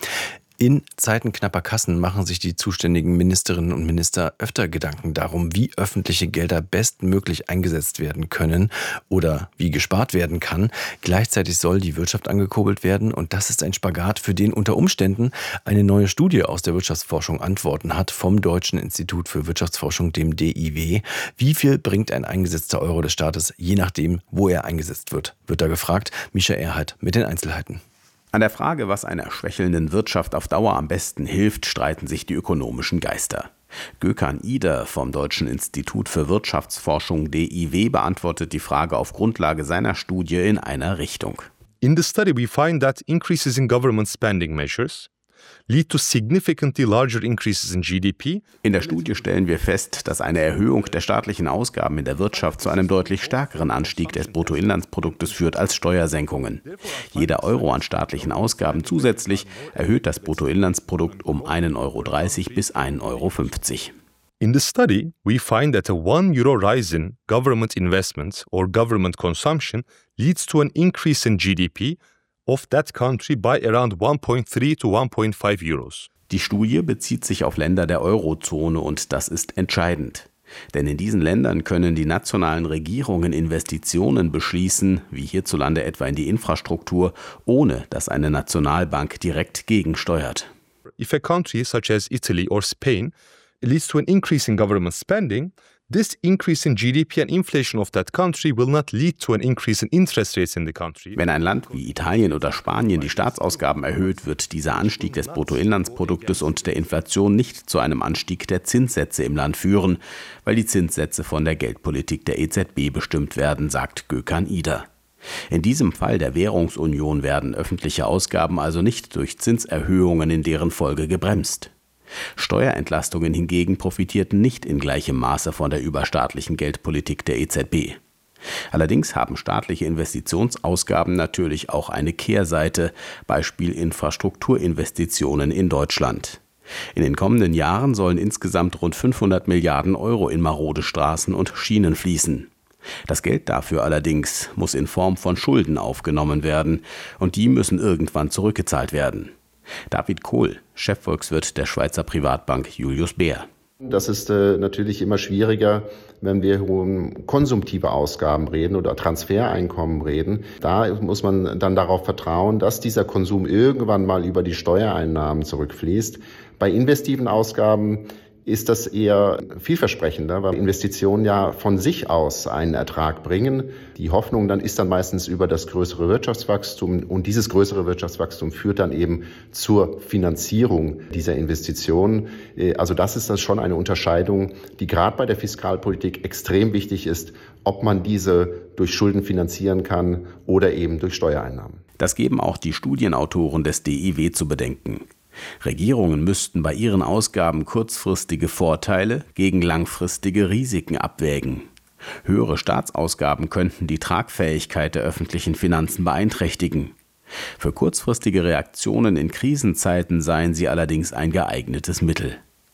S5: In Zeiten knapper Kassen machen sich die zuständigen Ministerinnen und Minister öfter Gedanken darum, wie öffentliche Gelder bestmöglich eingesetzt werden können oder wie gespart werden kann. Gleichzeitig soll die Wirtschaft angekurbelt werden und das ist ein Spagat, für den unter Umständen eine neue Studie aus der Wirtschaftsforschung Antworten hat vom Deutschen Institut für Wirtschaftsforschung, dem D I W. Wie viel bringt ein eingesetzter Euro des Staates, je nachdem, wo er eingesetzt wird, wird da gefragt. Mischa Erhardt mit den Einzelheiten.
S22: An der Frage, was einer schwächelnden Wirtschaft auf Dauer am besten hilft, streiten sich die ökonomischen Geister. Gökhan Ider vom Deutschen Institut für Wirtschaftsforschung D I W beantwortet die Frage auf Grundlage seiner Studie in einer Richtung.
S23: In the study we find that increases in government spending measures lead to significantly larger increases in G D P.
S22: In der Studie stellen wir fest, dass eine Erhöhung der staatlichen Ausgaben in der Wirtschaft zu einem deutlich stärkeren Anstieg des Bruttoinlandsproduktes führt als Steuersenkungen. Jeder Euro an staatlichen Ausgaben zusätzlich erhöht das Bruttoinlandsprodukt um ein Euro dreißig bis ein Euro fünfzig.
S23: In the study, we find that a one euro rise in government investments or government consumption leads to an increase in G D P of that country by around one point three to one point five euros.
S22: Die Studie bezieht sich auf Länder der Eurozone und das ist entscheidend. Denn in diesen Ländern können die nationalen Regierungen Investitionen beschließen, wie hierzulande etwa in die Infrastruktur, ohne dass eine Nationalbank direkt gegensteuert.
S23: If a country such as Italy or Spain leads to an increase in government spending, this increase in G D P and inflation of that country will not lead to an increase in interest rates in the country.
S22: Wenn ein Land wie Italien oder Spanien die Staatsausgaben erhöht, wird dieser Anstieg des Bruttoinlandsproduktes und der Inflation nicht zu einem Anstieg der Zinssätze im Land führen, weil die Zinssätze von der Geldpolitik der E Z B bestimmt werden, sagt Gökhan Ider. In diesem Fall der Währungsunion werden öffentliche Ausgaben also nicht durch Zinserhöhungen in deren Folge gebremst. Steuerentlastungen hingegen profitierten nicht in gleichem Maße von der überstaatlichen Geldpolitik der E Z B. Allerdings haben staatliche Investitionsausgaben natürlich auch eine Kehrseite, Beispiel Infrastrukturinvestitionen in Deutschland. In den kommenden Jahren sollen insgesamt rund fünfhundert Milliarden Euro in marode Straßen und Schienen fließen. Das Geld dafür allerdings muss in Form von Schulden aufgenommen werden und die müssen irgendwann zurückgezahlt werden. David Kohl, Chefvolkswirt der Schweizer Privatbank Julius Baer.
S24: Das ist äh, natürlich immer schwieriger, wenn wir um konsumtive Ausgaben reden oder Transfereinkommen reden. Da muss man dann darauf vertrauen, dass dieser Konsum irgendwann mal über die Steuereinnahmen zurückfließt. Bei investiven Ausgaben ist das eher vielversprechender, weil Investitionen ja von sich aus einen Ertrag bringen. Die Hoffnung dann ist dann meistens über das größere Wirtschaftswachstum und dieses größere Wirtschaftswachstum führt dann eben zur Finanzierung dieser Investitionen. Also das ist das schon eine Unterscheidung, die gerade bei der Fiskalpolitik extrem wichtig ist, ob man diese durch Schulden finanzieren kann oder eben durch Steuereinnahmen.
S22: Das geben auch die Studienautoren des D I W zu bedenken. Regierungen müssten bei ihren Ausgaben kurzfristige Vorteile gegen langfristige Risiken abwägen. Höhere Staatsausgaben könnten die Tragfähigkeit der öffentlichen Finanzen beeinträchtigen. Für kurzfristige Reaktionen in Krisenzeiten seien sie allerdings ein geeignetes Mittel.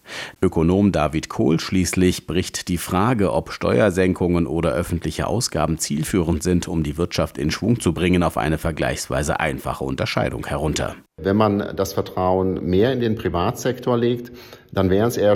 S22: Ökonom David Kohl schließlich bricht die Frage, ob Steuersenkungen oder öffentliche Ausgaben zielführend sind, um die Wirtschaft in Schwung zu bringen, auf eine vergleichsweise einfache Unterscheidung herunter.
S24: Wenn man das Vertrauen mehr in den Privatsektor legt, dann wären es eher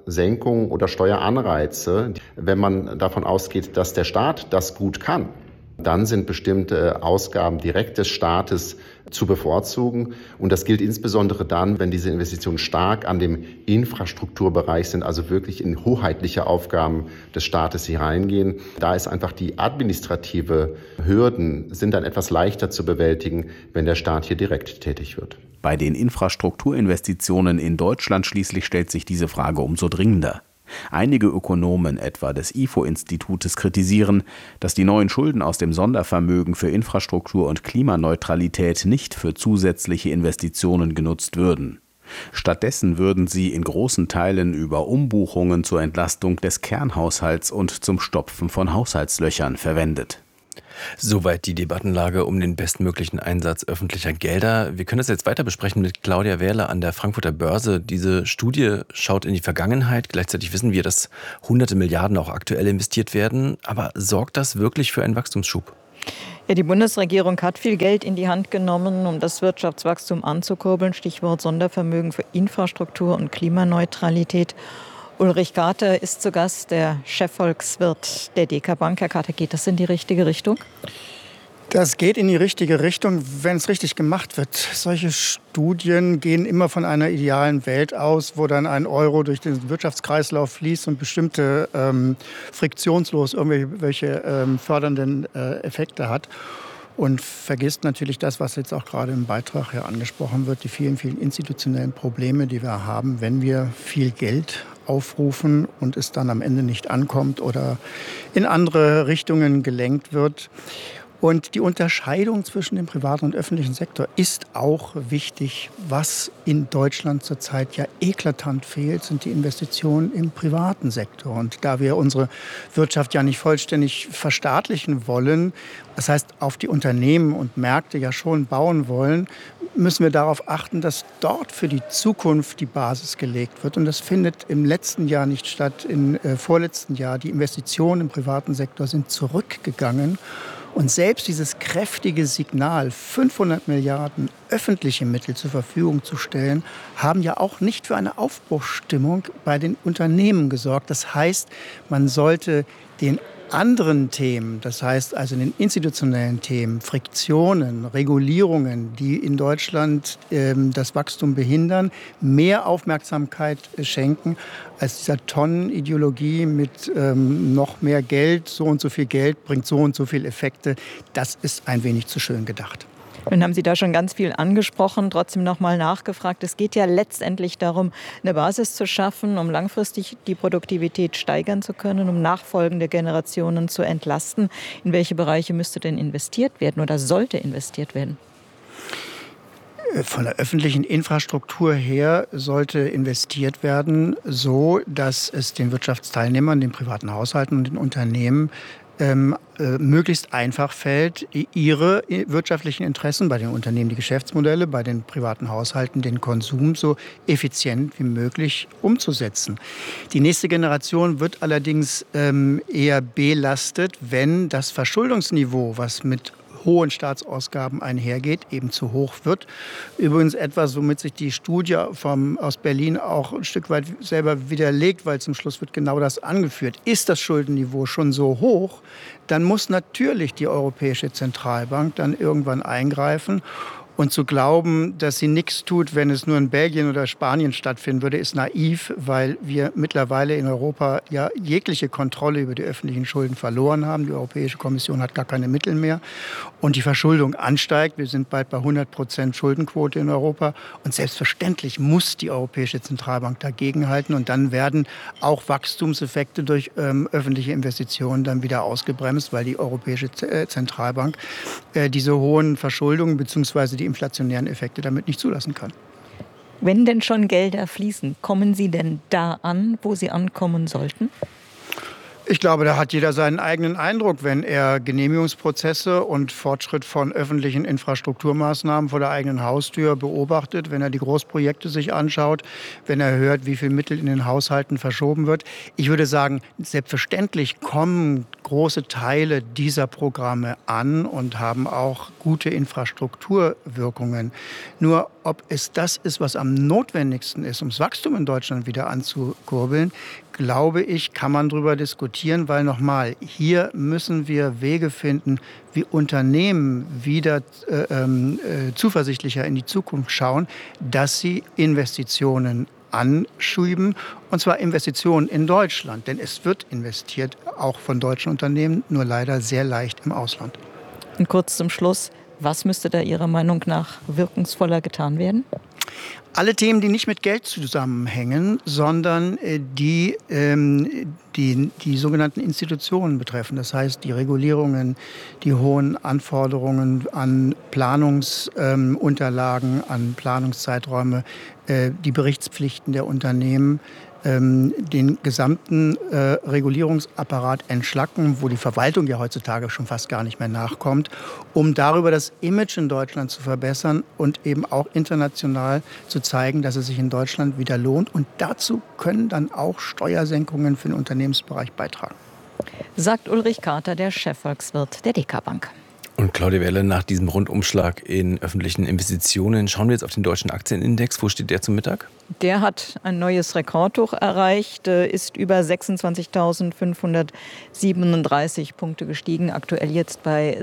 S24: Steuersenkungen oder Steueranreize. Wenn man davon ausgeht, dass der Staat das gut kann, Dann sind bestimmte Ausgaben direkt des Staates zu bevorzugen. Und das gilt insbesondere dann, wenn diese Investitionen stark an dem Infrastrukturbereich sind, also wirklich in hoheitliche Aufgaben des Staates hier reingehen. Da ist einfach die administrative Hürden sind dann etwas leichter zu bewältigen, wenn der Staat hier direkt tätig wird.
S22: Bei den Infrastrukturinvestitionen in Deutschland schließlich stellt sich diese Frage umso dringender. Einige Ökonomen, etwa des I F O-Institutes, kritisieren, dass die neuen Schulden aus dem Sondervermögen für Infrastruktur und Klimaneutralität nicht für zusätzliche Investitionen genutzt würden. Stattdessen würden sie in großen Teilen über Umbuchungen zur Entlastung des Kernhaushalts und zum Stopfen von Haushaltslöchern verwendet.
S5: Soweit die Debattenlage um den bestmöglichen Einsatz öffentlicher Gelder. Wir können das jetzt weiter besprechen mit Claudia Wehrle an der Frankfurter Börse. Diese Studie schaut in die Vergangenheit. Gleichzeitig wissen wir, dass hunderte Milliarden auch aktuell investiert werden. Aber sorgt das wirklich für einen Wachstumsschub?
S4: Ja, die Bundesregierung hat viel Geld in die Hand genommen, um das Wirtschaftswachstum anzukurbeln. Stichwort Sondervermögen für Infrastruktur und Klimaneutralität. Ulrich Kater ist zu Gast, der Chefvolkswirt der D K Bank. Herr Kater, geht das in die richtige Richtung?
S6: Das geht in die richtige Richtung, wenn es richtig gemacht wird. Solche Studien gehen immer von einer idealen Welt aus, wo dann ein Euro durch den Wirtschaftskreislauf fließt und bestimmte ähm, friktionslos irgendwelche ähm, fördernden äh, Effekte hat. Und vergisst natürlich das, was jetzt auch gerade im Beitrag hier angesprochen wird, die vielen, vielen institutionellen Probleme, die wir haben, wenn wir viel Geld aufrufen und es dann am Ende nicht ankommt oder in andere Richtungen gelenkt wird. Und die Unterscheidung zwischen dem privaten und öffentlichen Sektor ist auch wichtig. Was in Deutschland zurzeit ja eklatant fehlt, sind die Investitionen im privaten Sektor. Und da wir unsere Wirtschaft ja nicht vollständig verstaatlichen wollen, das heißt auf die Unternehmen und Märkte ja schon bauen wollen, müssen wir darauf achten, dass dort für die Zukunft die Basis gelegt wird. Und das findet im letzten Jahr nicht statt, im äh, vorletzten Jahr. Die Investitionen im privaten Sektor sind zurückgegangen. Und selbst dieses kräftige Signal, fünfhundert Milliarden öffentliche Mittel zur Verfügung zu stellen, haben ja auch nicht für eine Aufbruchsstimmung bei den Unternehmen gesorgt. Das heißt, man sollte den anderen Themen, das heißt also den institutionellen Themen, Friktionen, Regulierungen, die in Deutschland ähm, das Wachstum behindern, mehr Aufmerksamkeit schenken als dieser Tonnenideologie mit ähm, noch mehr Geld, so und so viel Geld bringt so und so viel Effekte. Das ist ein wenig zu schön gedacht.
S4: Nun haben Sie da schon ganz viel angesprochen, trotzdem noch mal nachgefragt. Es geht ja letztendlich darum, eine Basis zu schaffen, um langfristig die Produktivität steigern zu können, um nachfolgende Generationen zu entlasten. In welche Bereiche müsste denn investiert werden oder sollte investiert werden?
S6: Von der öffentlichen Infrastruktur her sollte investiert werden, so dass es den Wirtschaftsteilnehmern, den privaten Haushalten und den Unternehmen Ähm, äh, möglichst einfach fällt, ihre wirtschaftlichen Interessen bei den Unternehmen, die Geschäftsmodelle, bei den privaten Haushalten, den Konsum so effizient wie möglich umzusetzen. Die nächste Generation wird allerdings ähm, eher belastet, wenn das Verschuldungsniveau, was mit hohen Staatsausgaben einhergeht, eben zu hoch wird. Übrigens etwas, womit sich die Studie vom, aus Berlin auch ein Stück weit selber widerlegt, weil zum Schluss wird genau das angeführt. Ist das Schuldenniveau schon so hoch, dann muss natürlich die Europäische Zentralbank dann irgendwann eingreifen. Und zu glauben, dass sie nichts tut, wenn es nur in Belgien oder Spanien stattfinden würde, ist naiv, weil wir mittlerweile in Europa ja jegliche Kontrolle über die öffentlichen Schulden verloren haben. Die Europäische Kommission hat gar keine Mittel mehr und die Verschuldung ansteigt. Wir sind bald bei hundert Prozent Schuldenquote in Europa und selbstverständlich muss die Europäische Zentralbank dagegenhalten und dann werden auch Wachstumseffekte durch ähm, öffentliche Investitionen dann wieder ausgebremst, weil die Europäische Zentralbank äh, diese hohen Verschuldungen bzw. die inflationären Effekte damit nicht zulassen kann.
S4: Wenn denn schon Gelder fließen, kommen sie denn da an, wo sie ankommen sollten?
S6: Ich glaube, da hat jeder seinen eigenen Eindruck, wenn er Genehmigungsprozesse und Fortschritt von öffentlichen Infrastrukturmaßnahmen vor der eigenen Haustür beobachtet, wenn er die Großprojekte sich anschaut, wenn er hört, wie viel Mittel in den Haushalten verschoben wird. Ich würde sagen, selbstverständlich kommen große Teile dieser Programme an und haben auch gute Infrastrukturwirkungen. Nur ob es das ist, was am notwendigsten ist, um das Wachstum in Deutschland wieder anzukurbeln, glaube ich, kann man darüber diskutieren. diskutieren, weil nochmal, hier müssen wir Wege finden, wie Unternehmen wieder äh, äh, zuversichtlicher in die Zukunft schauen, dass sie Investitionen anschieben, und zwar Investitionen in Deutschland. Denn es wird investiert, auch von deutschen Unternehmen, nur leider sehr leicht im Ausland.
S4: Und kurz zum Schluss, was müsste da Ihrer Meinung nach wirkungsvoller getan werden?
S6: Alle Themen, die nicht mit Geld zusammenhängen, sondern die ähm, die, die sogenannten Institutionen betreffen. Das heißt, die Regulierungen, die hohen Anforderungen an Planungsunterlagen, ähm, an Planungszeiträume, äh, die Berichtspflichten der Unternehmen, ähm, den gesamten äh, Regulierungsapparat entschlacken, wo die Verwaltung ja heutzutage schon fast gar nicht mehr nachkommt, um darüber das Image in Deutschland zu verbessern und eben auch international zu zeigen, dass es sich in Deutschland wieder lohnt. Und dazu können dann auch Steuersenkungen für den Unternehmensbereich beitragen.
S4: Sagt Ulrich Carter, der Chefvolkswirt der D K Bank.
S5: Und Claudia Wehrle, nach diesem Rundumschlag in öffentlichen Investitionen schauen wir jetzt auf den deutschen Aktienindex. Wo steht der zum Mittag?
S4: Der hat ein neues Rekordhoch erreicht, ist über sechsundzwanzigtausendfünfhundertsiebenunddreißig Punkte gestiegen, aktuell jetzt bei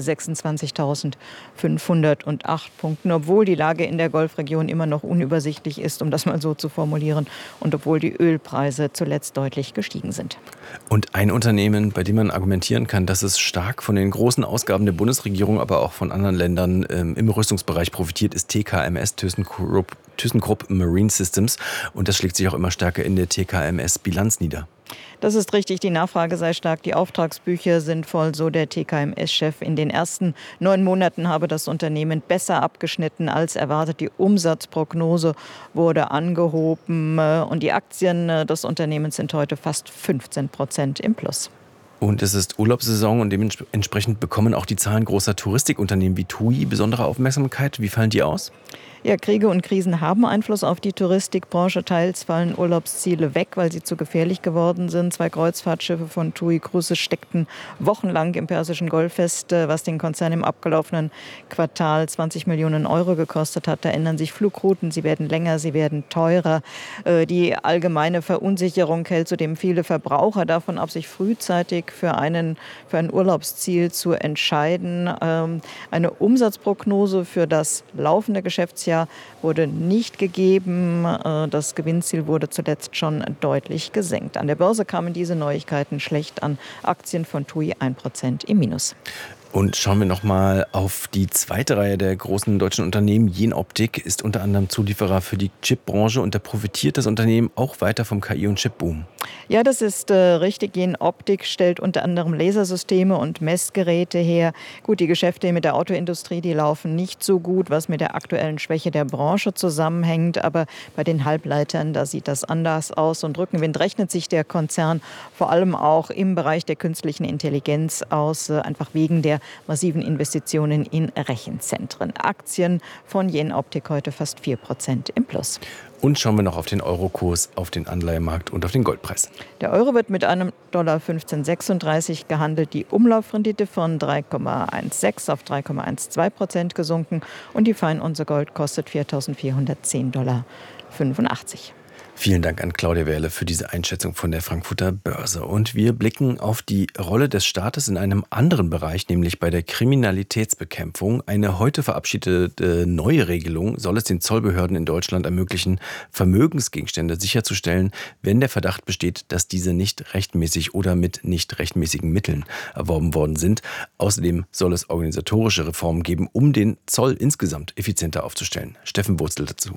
S4: sechsundzwanzigtausendfünfhundertacht Punkten, obwohl die Lage in der Golfregion immer noch unübersichtlich ist, um das mal so zu formulieren, und obwohl die Ölpreise zuletzt deutlich gestiegen sind.
S5: Und ein Unternehmen, bei dem man argumentieren kann, dass es stark von den großen Ausgaben der Bundesregierung, aber auch von anderen Ländern ähm, im Rüstungsbereich profitiert, ist T K M S, ThyssenKrupp, ThyssenKrupp Marine Systems. Und das schlägt sich auch immer stärker in der T K M S-Bilanz nieder.
S4: Das ist richtig, die Nachfrage sei stark, die Auftragsbücher sind voll, so der T K M S-Chef. In den ersten neun Monaten habe das Unternehmen besser abgeschnitten als erwartet. Die Umsatzprognose wurde angehoben und die Aktien des Unternehmens sind heute fast fünfzehn Prozent im Plus.
S5: Und es ist Urlaubssaison und dementsprechend bekommen auch die Zahlen großer Touristikunternehmen wie T U I besondere Aufmerksamkeit. Wie fallen die aus?
S4: Ja, Kriege und Krisen haben Einfluss auf die Touristikbranche. Teils fallen Urlaubsziele weg, weil sie zu gefährlich geworden sind. Zwei Kreuzfahrtschiffe von T U I Cruises steckten wochenlang im Persischen Golf fest, was den Konzern im abgelaufenen Quartal zwanzig Millionen Euro gekostet hat. Da ändern sich Flugrouten, sie werden länger, sie werden teurer. Die allgemeine Verunsicherung hält zudem viele Verbraucher davon ab, sich frühzeitig für, einen, für ein Urlaubsziel zu entscheiden. Eine Umsatzprognose für das laufende Geschäftsjahr wurde nicht gegeben. Das Gewinnziel wurde zuletzt schon deutlich gesenkt. An der Börse kamen diese Neuigkeiten schlecht an. Aktien von T U I ein Prozent im Minus.
S5: Und schauen wir noch mal auf die zweite Reihe der großen deutschen Unternehmen. Jenoptik ist unter anderem Zulieferer für die Chipbranche und da profitiert das Unternehmen auch weiter vom K I- und Chipboom.
S4: Ja, das ist äh, richtig. Jenoptik stellt unter anderem Lasersysteme und Messgeräte her. Gut, die Geschäfte mit der Autoindustrie, die laufen nicht so gut, was mit der aktuellen Schwäche der Branche zusammenhängt. Aber bei den Halbleitern, da sieht das anders aus. Und Rückenwind rechnet sich der Konzern vor allem auch im Bereich der künstlichen Intelligenz aus, äh, einfach wegen der massiven Investitionen in Rechenzentren. Aktien von Jenoptik heute fast vier Prozent im Plus.
S5: Und schauen wir noch auf den Eurokurs, auf den Anleihemarkt und auf den Goldpreis.
S4: Der Euro wird mit einem Dollar fünfzehn sechsunddreißig gehandelt, die Umlaufrendite von drei Komma sechzehn auf drei Komma zwölf Prozent gesunken und die Feinunze Gold kostet viertausendvierhundertzehn Komma fünfundachtzig Dollar.
S5: Vielen Dank an Claudia Wehrle für diese Einschätzung von der Frankfurter Börse. Und wir blicken auf die Rolle des Staates in einem anderen Bereich, nämlich bei der Kriminalitätsbekämpfung. Eine heute verabschiedete neue Regelung soll es den Zollbehörden in Deutschland ermöglichen, Vermögensgegenstände sicherzustellen, wenn der Verdacht besteht, dass diese nicht rechtmäßig oder mit nicht rechtmäßigen Mitteln erworben worden sind. Außerdem soll es organisatorische Reformen geben, um den Zoll insgesamt effizienter aufzustellen. Steffen Wurzel dazu.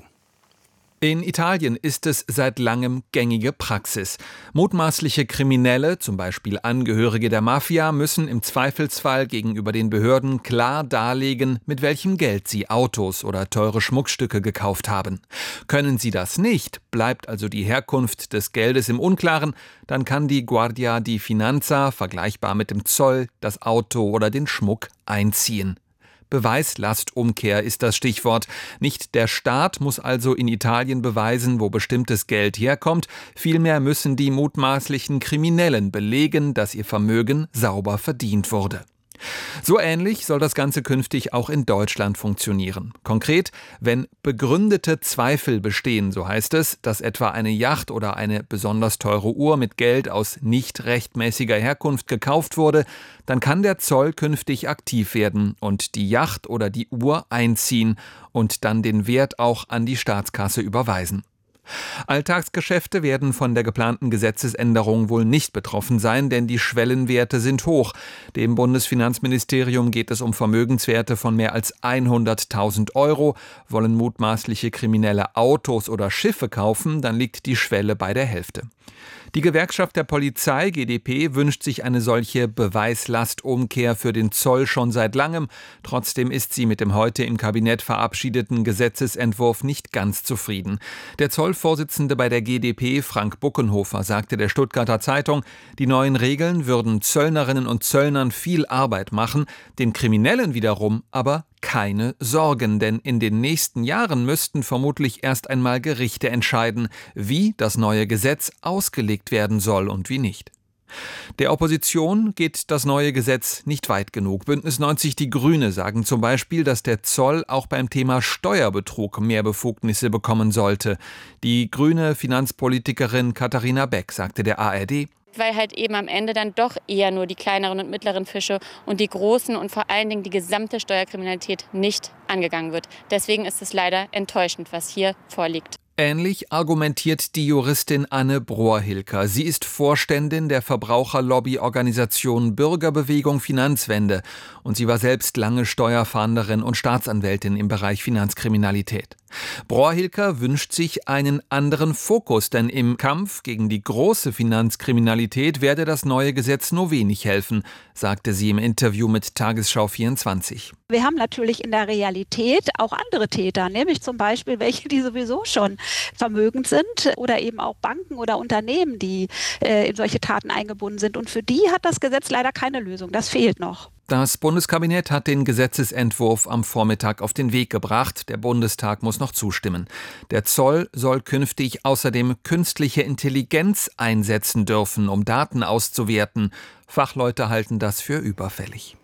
S7: In Italien ist es seit langem gängige Praxis. Mutmaßliche Kriminelle, zum Beispiel Angehörige der Mafia, müssen im Zweifelsfall gegenüber den Behörden klar darlegen, mit welchem Geld sie Autos oder teure Schmuckstücke gekauft haben. Können sie das nicht, bleibt also die Herkunft des Geldes im Unklaren, dann kann die Guardia di Finanza, vergleichbar mit dem Zoll, das Auto oder den Schmuck einziehen. Beweislastumkehr ist das Stichwort. Nicht der Staat muss also in Italien beweisen, wo bestimmtes Geld herkommt. Vielmehr müssen die mutmaßlichen Kriminellen belegen, dass ihr Vermögen sauber verdient wurde. So ähnlich soll das Ganze künftig auch in Deutschland funktionieren. Konkret, wenn begründete Zweifel bestehen, so heißt es, dass etwa eine Yacht oder eine besonders teure Uhr mit Geld aus nicht rechtmäßiger Herkunft gekauft wurde, dann kann der Zoll künftig aktiv werden und die Yacht oder die Uhr einziehen und dann den Wert auch an die Staatskasse überweisen. Alltagsgeschäfte werden von der geplanten Gesetzesänderung wohl nicht betroffen sein, denn die Schwellenwerte sind hoch. Dem Bundesfinanzministerium geht es um Vermögenswerte von mehr als hunderttausend Euro. Wollen mutmaßliche Kriminelle Autos oder Schiffe kaufen, dann liegt die Schwelle bei der Hälfte. Die Gewerkschaft der Polizei, G d P, wünscht sich eine solche Beweislastumkehr für den Zoll schon seit langem. Trotzdem ist sie mit dem heute im Kabinett verabschiedeten Gesetzesentwurf nicht ganz zufrieden. Der Zollvorsitzende bei der G d P, Frank Buckenhofer, sagte der Stuttgarter Zeitung, die neuen Regeln würden Zöllnerinnen und Zöllnern viel Arbeit machen, den Kriminellen wiederum aber keine Sorgen, denn in den nächsten Jahren müssten vermutlich erst einmal Gerichte entscheiden, wie das neue Gesetz ausgelegt werden soll und wie nicht. Der Opposition geht das neue Gesetz nicht weit genug. Bündnis neunzig Die Grüne sagen zum Beispiel, dass der Zoll auch beim Thema Steuerbetrug mehr Befugnisse bekommen sollte. Die grüne Finanzpolitikerin Katharina Beck sagte der A R D:
S8: Weil halt eben am Ende dann doch eher nur die kleineren und mittleren Fische und die großen und vor allen Dingen die gesamte Steuerkriminalität nicht angegangen wird. Deswegen ist es leider enttäuschend, was hier vorliegt.
S7: Ähnlich argumentiert die Juristin Anne Brohr-Hilker. Sie ist Vorständin der Verbraucherlobbyorganisation Bürgerbewegung Finanzwende und sie war selbst lange Steuerfahnderin und Staatsanwältin im Bereich Finanzkriminalität. Brohr-Hilker wünscht sich einen anderen Fokus, denn im Kampf gegen die große Finanzkriminalität werde das neue Gesetz nur wenig helfen, sagte sie im Interview mit Tagesschau vierundzwanzig.
S9: Wir haben natürlich in der Realität auch andere Täter, nämlich zum Beispiel welche, die sowieso schon vermögend sind oder eben auch Banken oder Unternehmen, die äh, in solche Taten eingebunden sind. Und für die hat das Gesetz leider keine Lösung. Das fehlt noch.
S7: Das Bundeskabinett hat den Gesetzesentwurf am Vormittag auf den Weg gebracht. Der Bundestag muss noch zustimmen. Der Zoll soll künftig außerdem künstliche Intelligenz einsetzen dürfen, um Daten auszuwerten. Fachleute halten das für überfällig.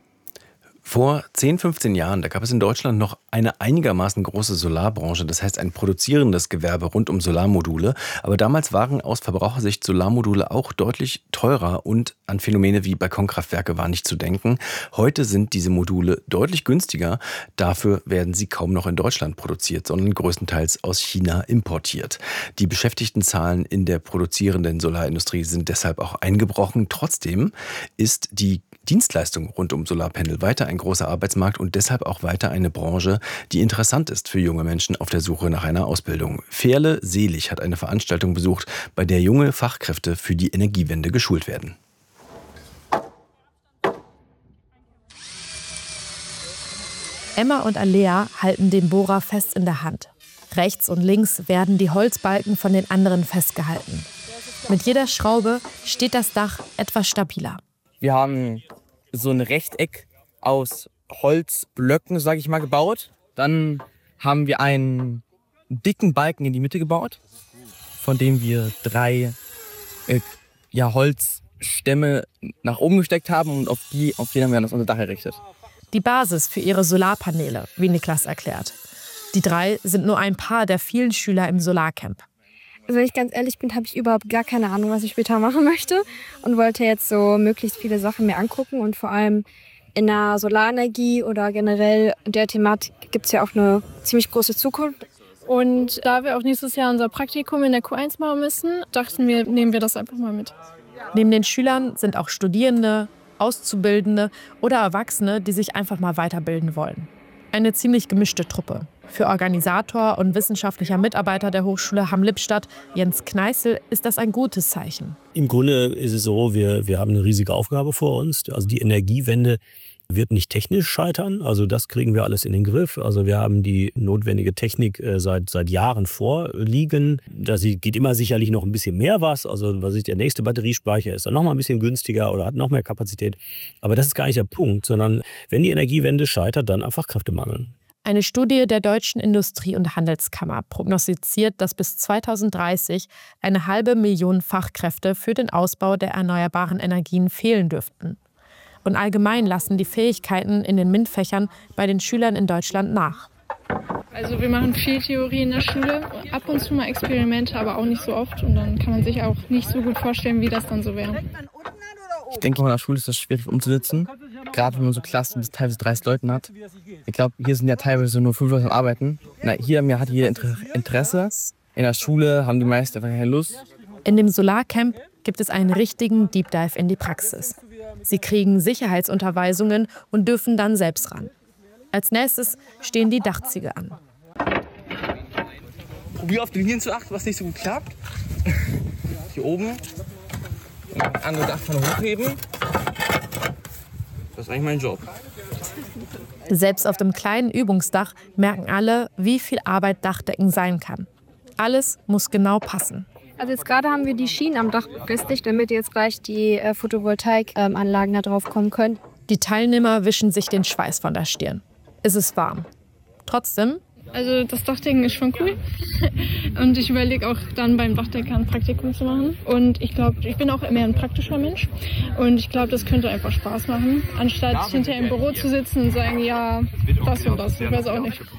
S5: Vor zehn, fünfzehn Jahren, da gab es in Deutschland noch eine einigermaßen große Solarbranche, das heißt ein produzierendes Gewerbe rund um Solarmodule. Aber damals waren aus Verbrauchersicht Solarmodule auch deutlich teurer und an Phänomene wie Balkonkraftwerke war nicht zu denken. Heute sind diese Module deutlich günstiger. Dafür werden sie kaum noch in Deutschland produziert, sondern größtenteils aus China importiert. Die Beschäftigtenzahlen in der produzierenden Solarindustrie sind deshalb auch eingebrochen. Trotzdem ist die Dienstleistung rund um Solarpanel weiter ein großer Arbeitsmarkt und deshalb auch weiter eine Branche, die interessant ist für junge Menschen auf der Suche nach einer Ausbildung. Ferle Selig hat eine Veranstaltung besucht, bei der junge Fachkräfte für die Energiewende geschult werden.
S10: Emma und Alea halten den Bohrer fest in der Hand. Rechts und links werden die Holzbalken von den anderen festgehalten. Mit jeder Schraube steht das Dach etwas stabiler.
S12: Wir haben so ein Rechteck aus Holzblöcken, sage ich mal, gebaut. Dann haben wir einen dicken Balken in die Mitte gebaut, von dem wir drei äh, ja, Holzstämme nach oben gesteckt haben und auf die, auf die haben wir dann unser Dach errichtet.
S10: Die Basis für ihre Solarpaneele, wie Niklas erklärt. Die drei sind nur ein paar der vielen Schüler im Solarcamp.
S25: Also wenn ich ganz ehrlich bin, habe ich überhaupt gar keine Ahnung, was ich später machen möchte und wollte jetzt so möglichst viele Sachen mir angucken und vor allem in der Solarenergie oder generell in der Thematik gibt es ja auch eine ziemlich große Zukunft.
S26: Und da wir auch nächstes Jahr unser Praktikum in der Q eins machen müssen, dachten wir, nehmen wir das einfach mal mit.
S10: Neben den Schülern sind auch Studierende, Auszubildende oder Erwachsene, die sich einfach mal weiterbilden wollen. Eine ziemlich gemischte Truppe. Für Organisator und wissenschaftlicher Mitarbeiter der Hochschule Hamm-Lippstadt, Jens Kneißl, ist das ein gutes Zeichen.
S27: Im Grunde ist es so, wir, wir haben eine riesige Aufgabe vor uns. Also die Energiewende wird nicht technisch scheitern. Also das kriegen wir alles in den Griff. Also wir haben die notwendige Technik äh, seit, seit Jahren vorliegen. Da geht immer sicherlich noch ein bisschen mehr was. Also was ist der nächste Batteriespeicher, ist dann noch mal ein bisschen günstiger oder hat noch mehr Kapazität. Aber das ist gar nicht der Punkt, sondern wenn die Energiewende scheitert, dann einfach Kräftemangel.
S10: Eine Studie der Deutschen Industrie- und Handelskammer prognostiziert, dass bis zweitausenddreißig eine halbe Million Fachkräfte für den Ausbau der erneuerbaren Energien fehlen dürften. Und allgemein lassen die Fähigkeiten in den MINT-Fächern bei den Schülern in Deutschland nach.
S26: Also wir machen viel Theorie in der Schule, ab und zu mal Experimente, aber auch nicht so oft. Und dann kann man sich auch nicht so gut vorstellen, wie das dann so wäre.
S12: Ich denke, in der Schule ist das schwierig umzusetzen, gerade wenn man so Klassen bis teilweise dreißig Leuten hat. Ich glaube, hier sind ja teilweise nur fünf Leute am Arbeiten. Na, hier hat jeder Interesse. In der Schule haben die meisten einfach keine Lust.
S10: In dem Solarcamp gibt es einen richtigen Deep Dive in die Praxis. Sie kriegen Sicherheitsunterweisungen und dürfen dann selbst ran. Als nächstes stehen die Dachziegel an.
S12: Probier auf die Linien zu achten, was nicht so gut klappt. Hier oben. Andere Dachpfanne hochheben. Das ist eigentlich mein Job.
S10: Selbst auf dem kleinen Übungsdach merken alle, wie viel Arbeit Dachdecken sein kann. Alles muss genau passen.
S25: Also jetzt gerade haben wir die Schienen am Dach befestigt, damit jetzt gleich die äh, Photovoltaikanlagen da drauf kommen können.
S10: Die Teilnehmer wischen sich den Schweiß von der Stirn. Es ist warm. Trotzdem.
S26: Also das Dachdecken ist schon cool. Und ich überlege auch dann beim Dachdecker ein Praktikum zu machen. Und ich glaube, ich bin auch mehr ein praktischer Mensch. Und ich glaube, das könnte einfach Spaß machen, anstatt hinter im Büro zu sitzen und sagen, ja, das und das. Ich weiß auch nicht.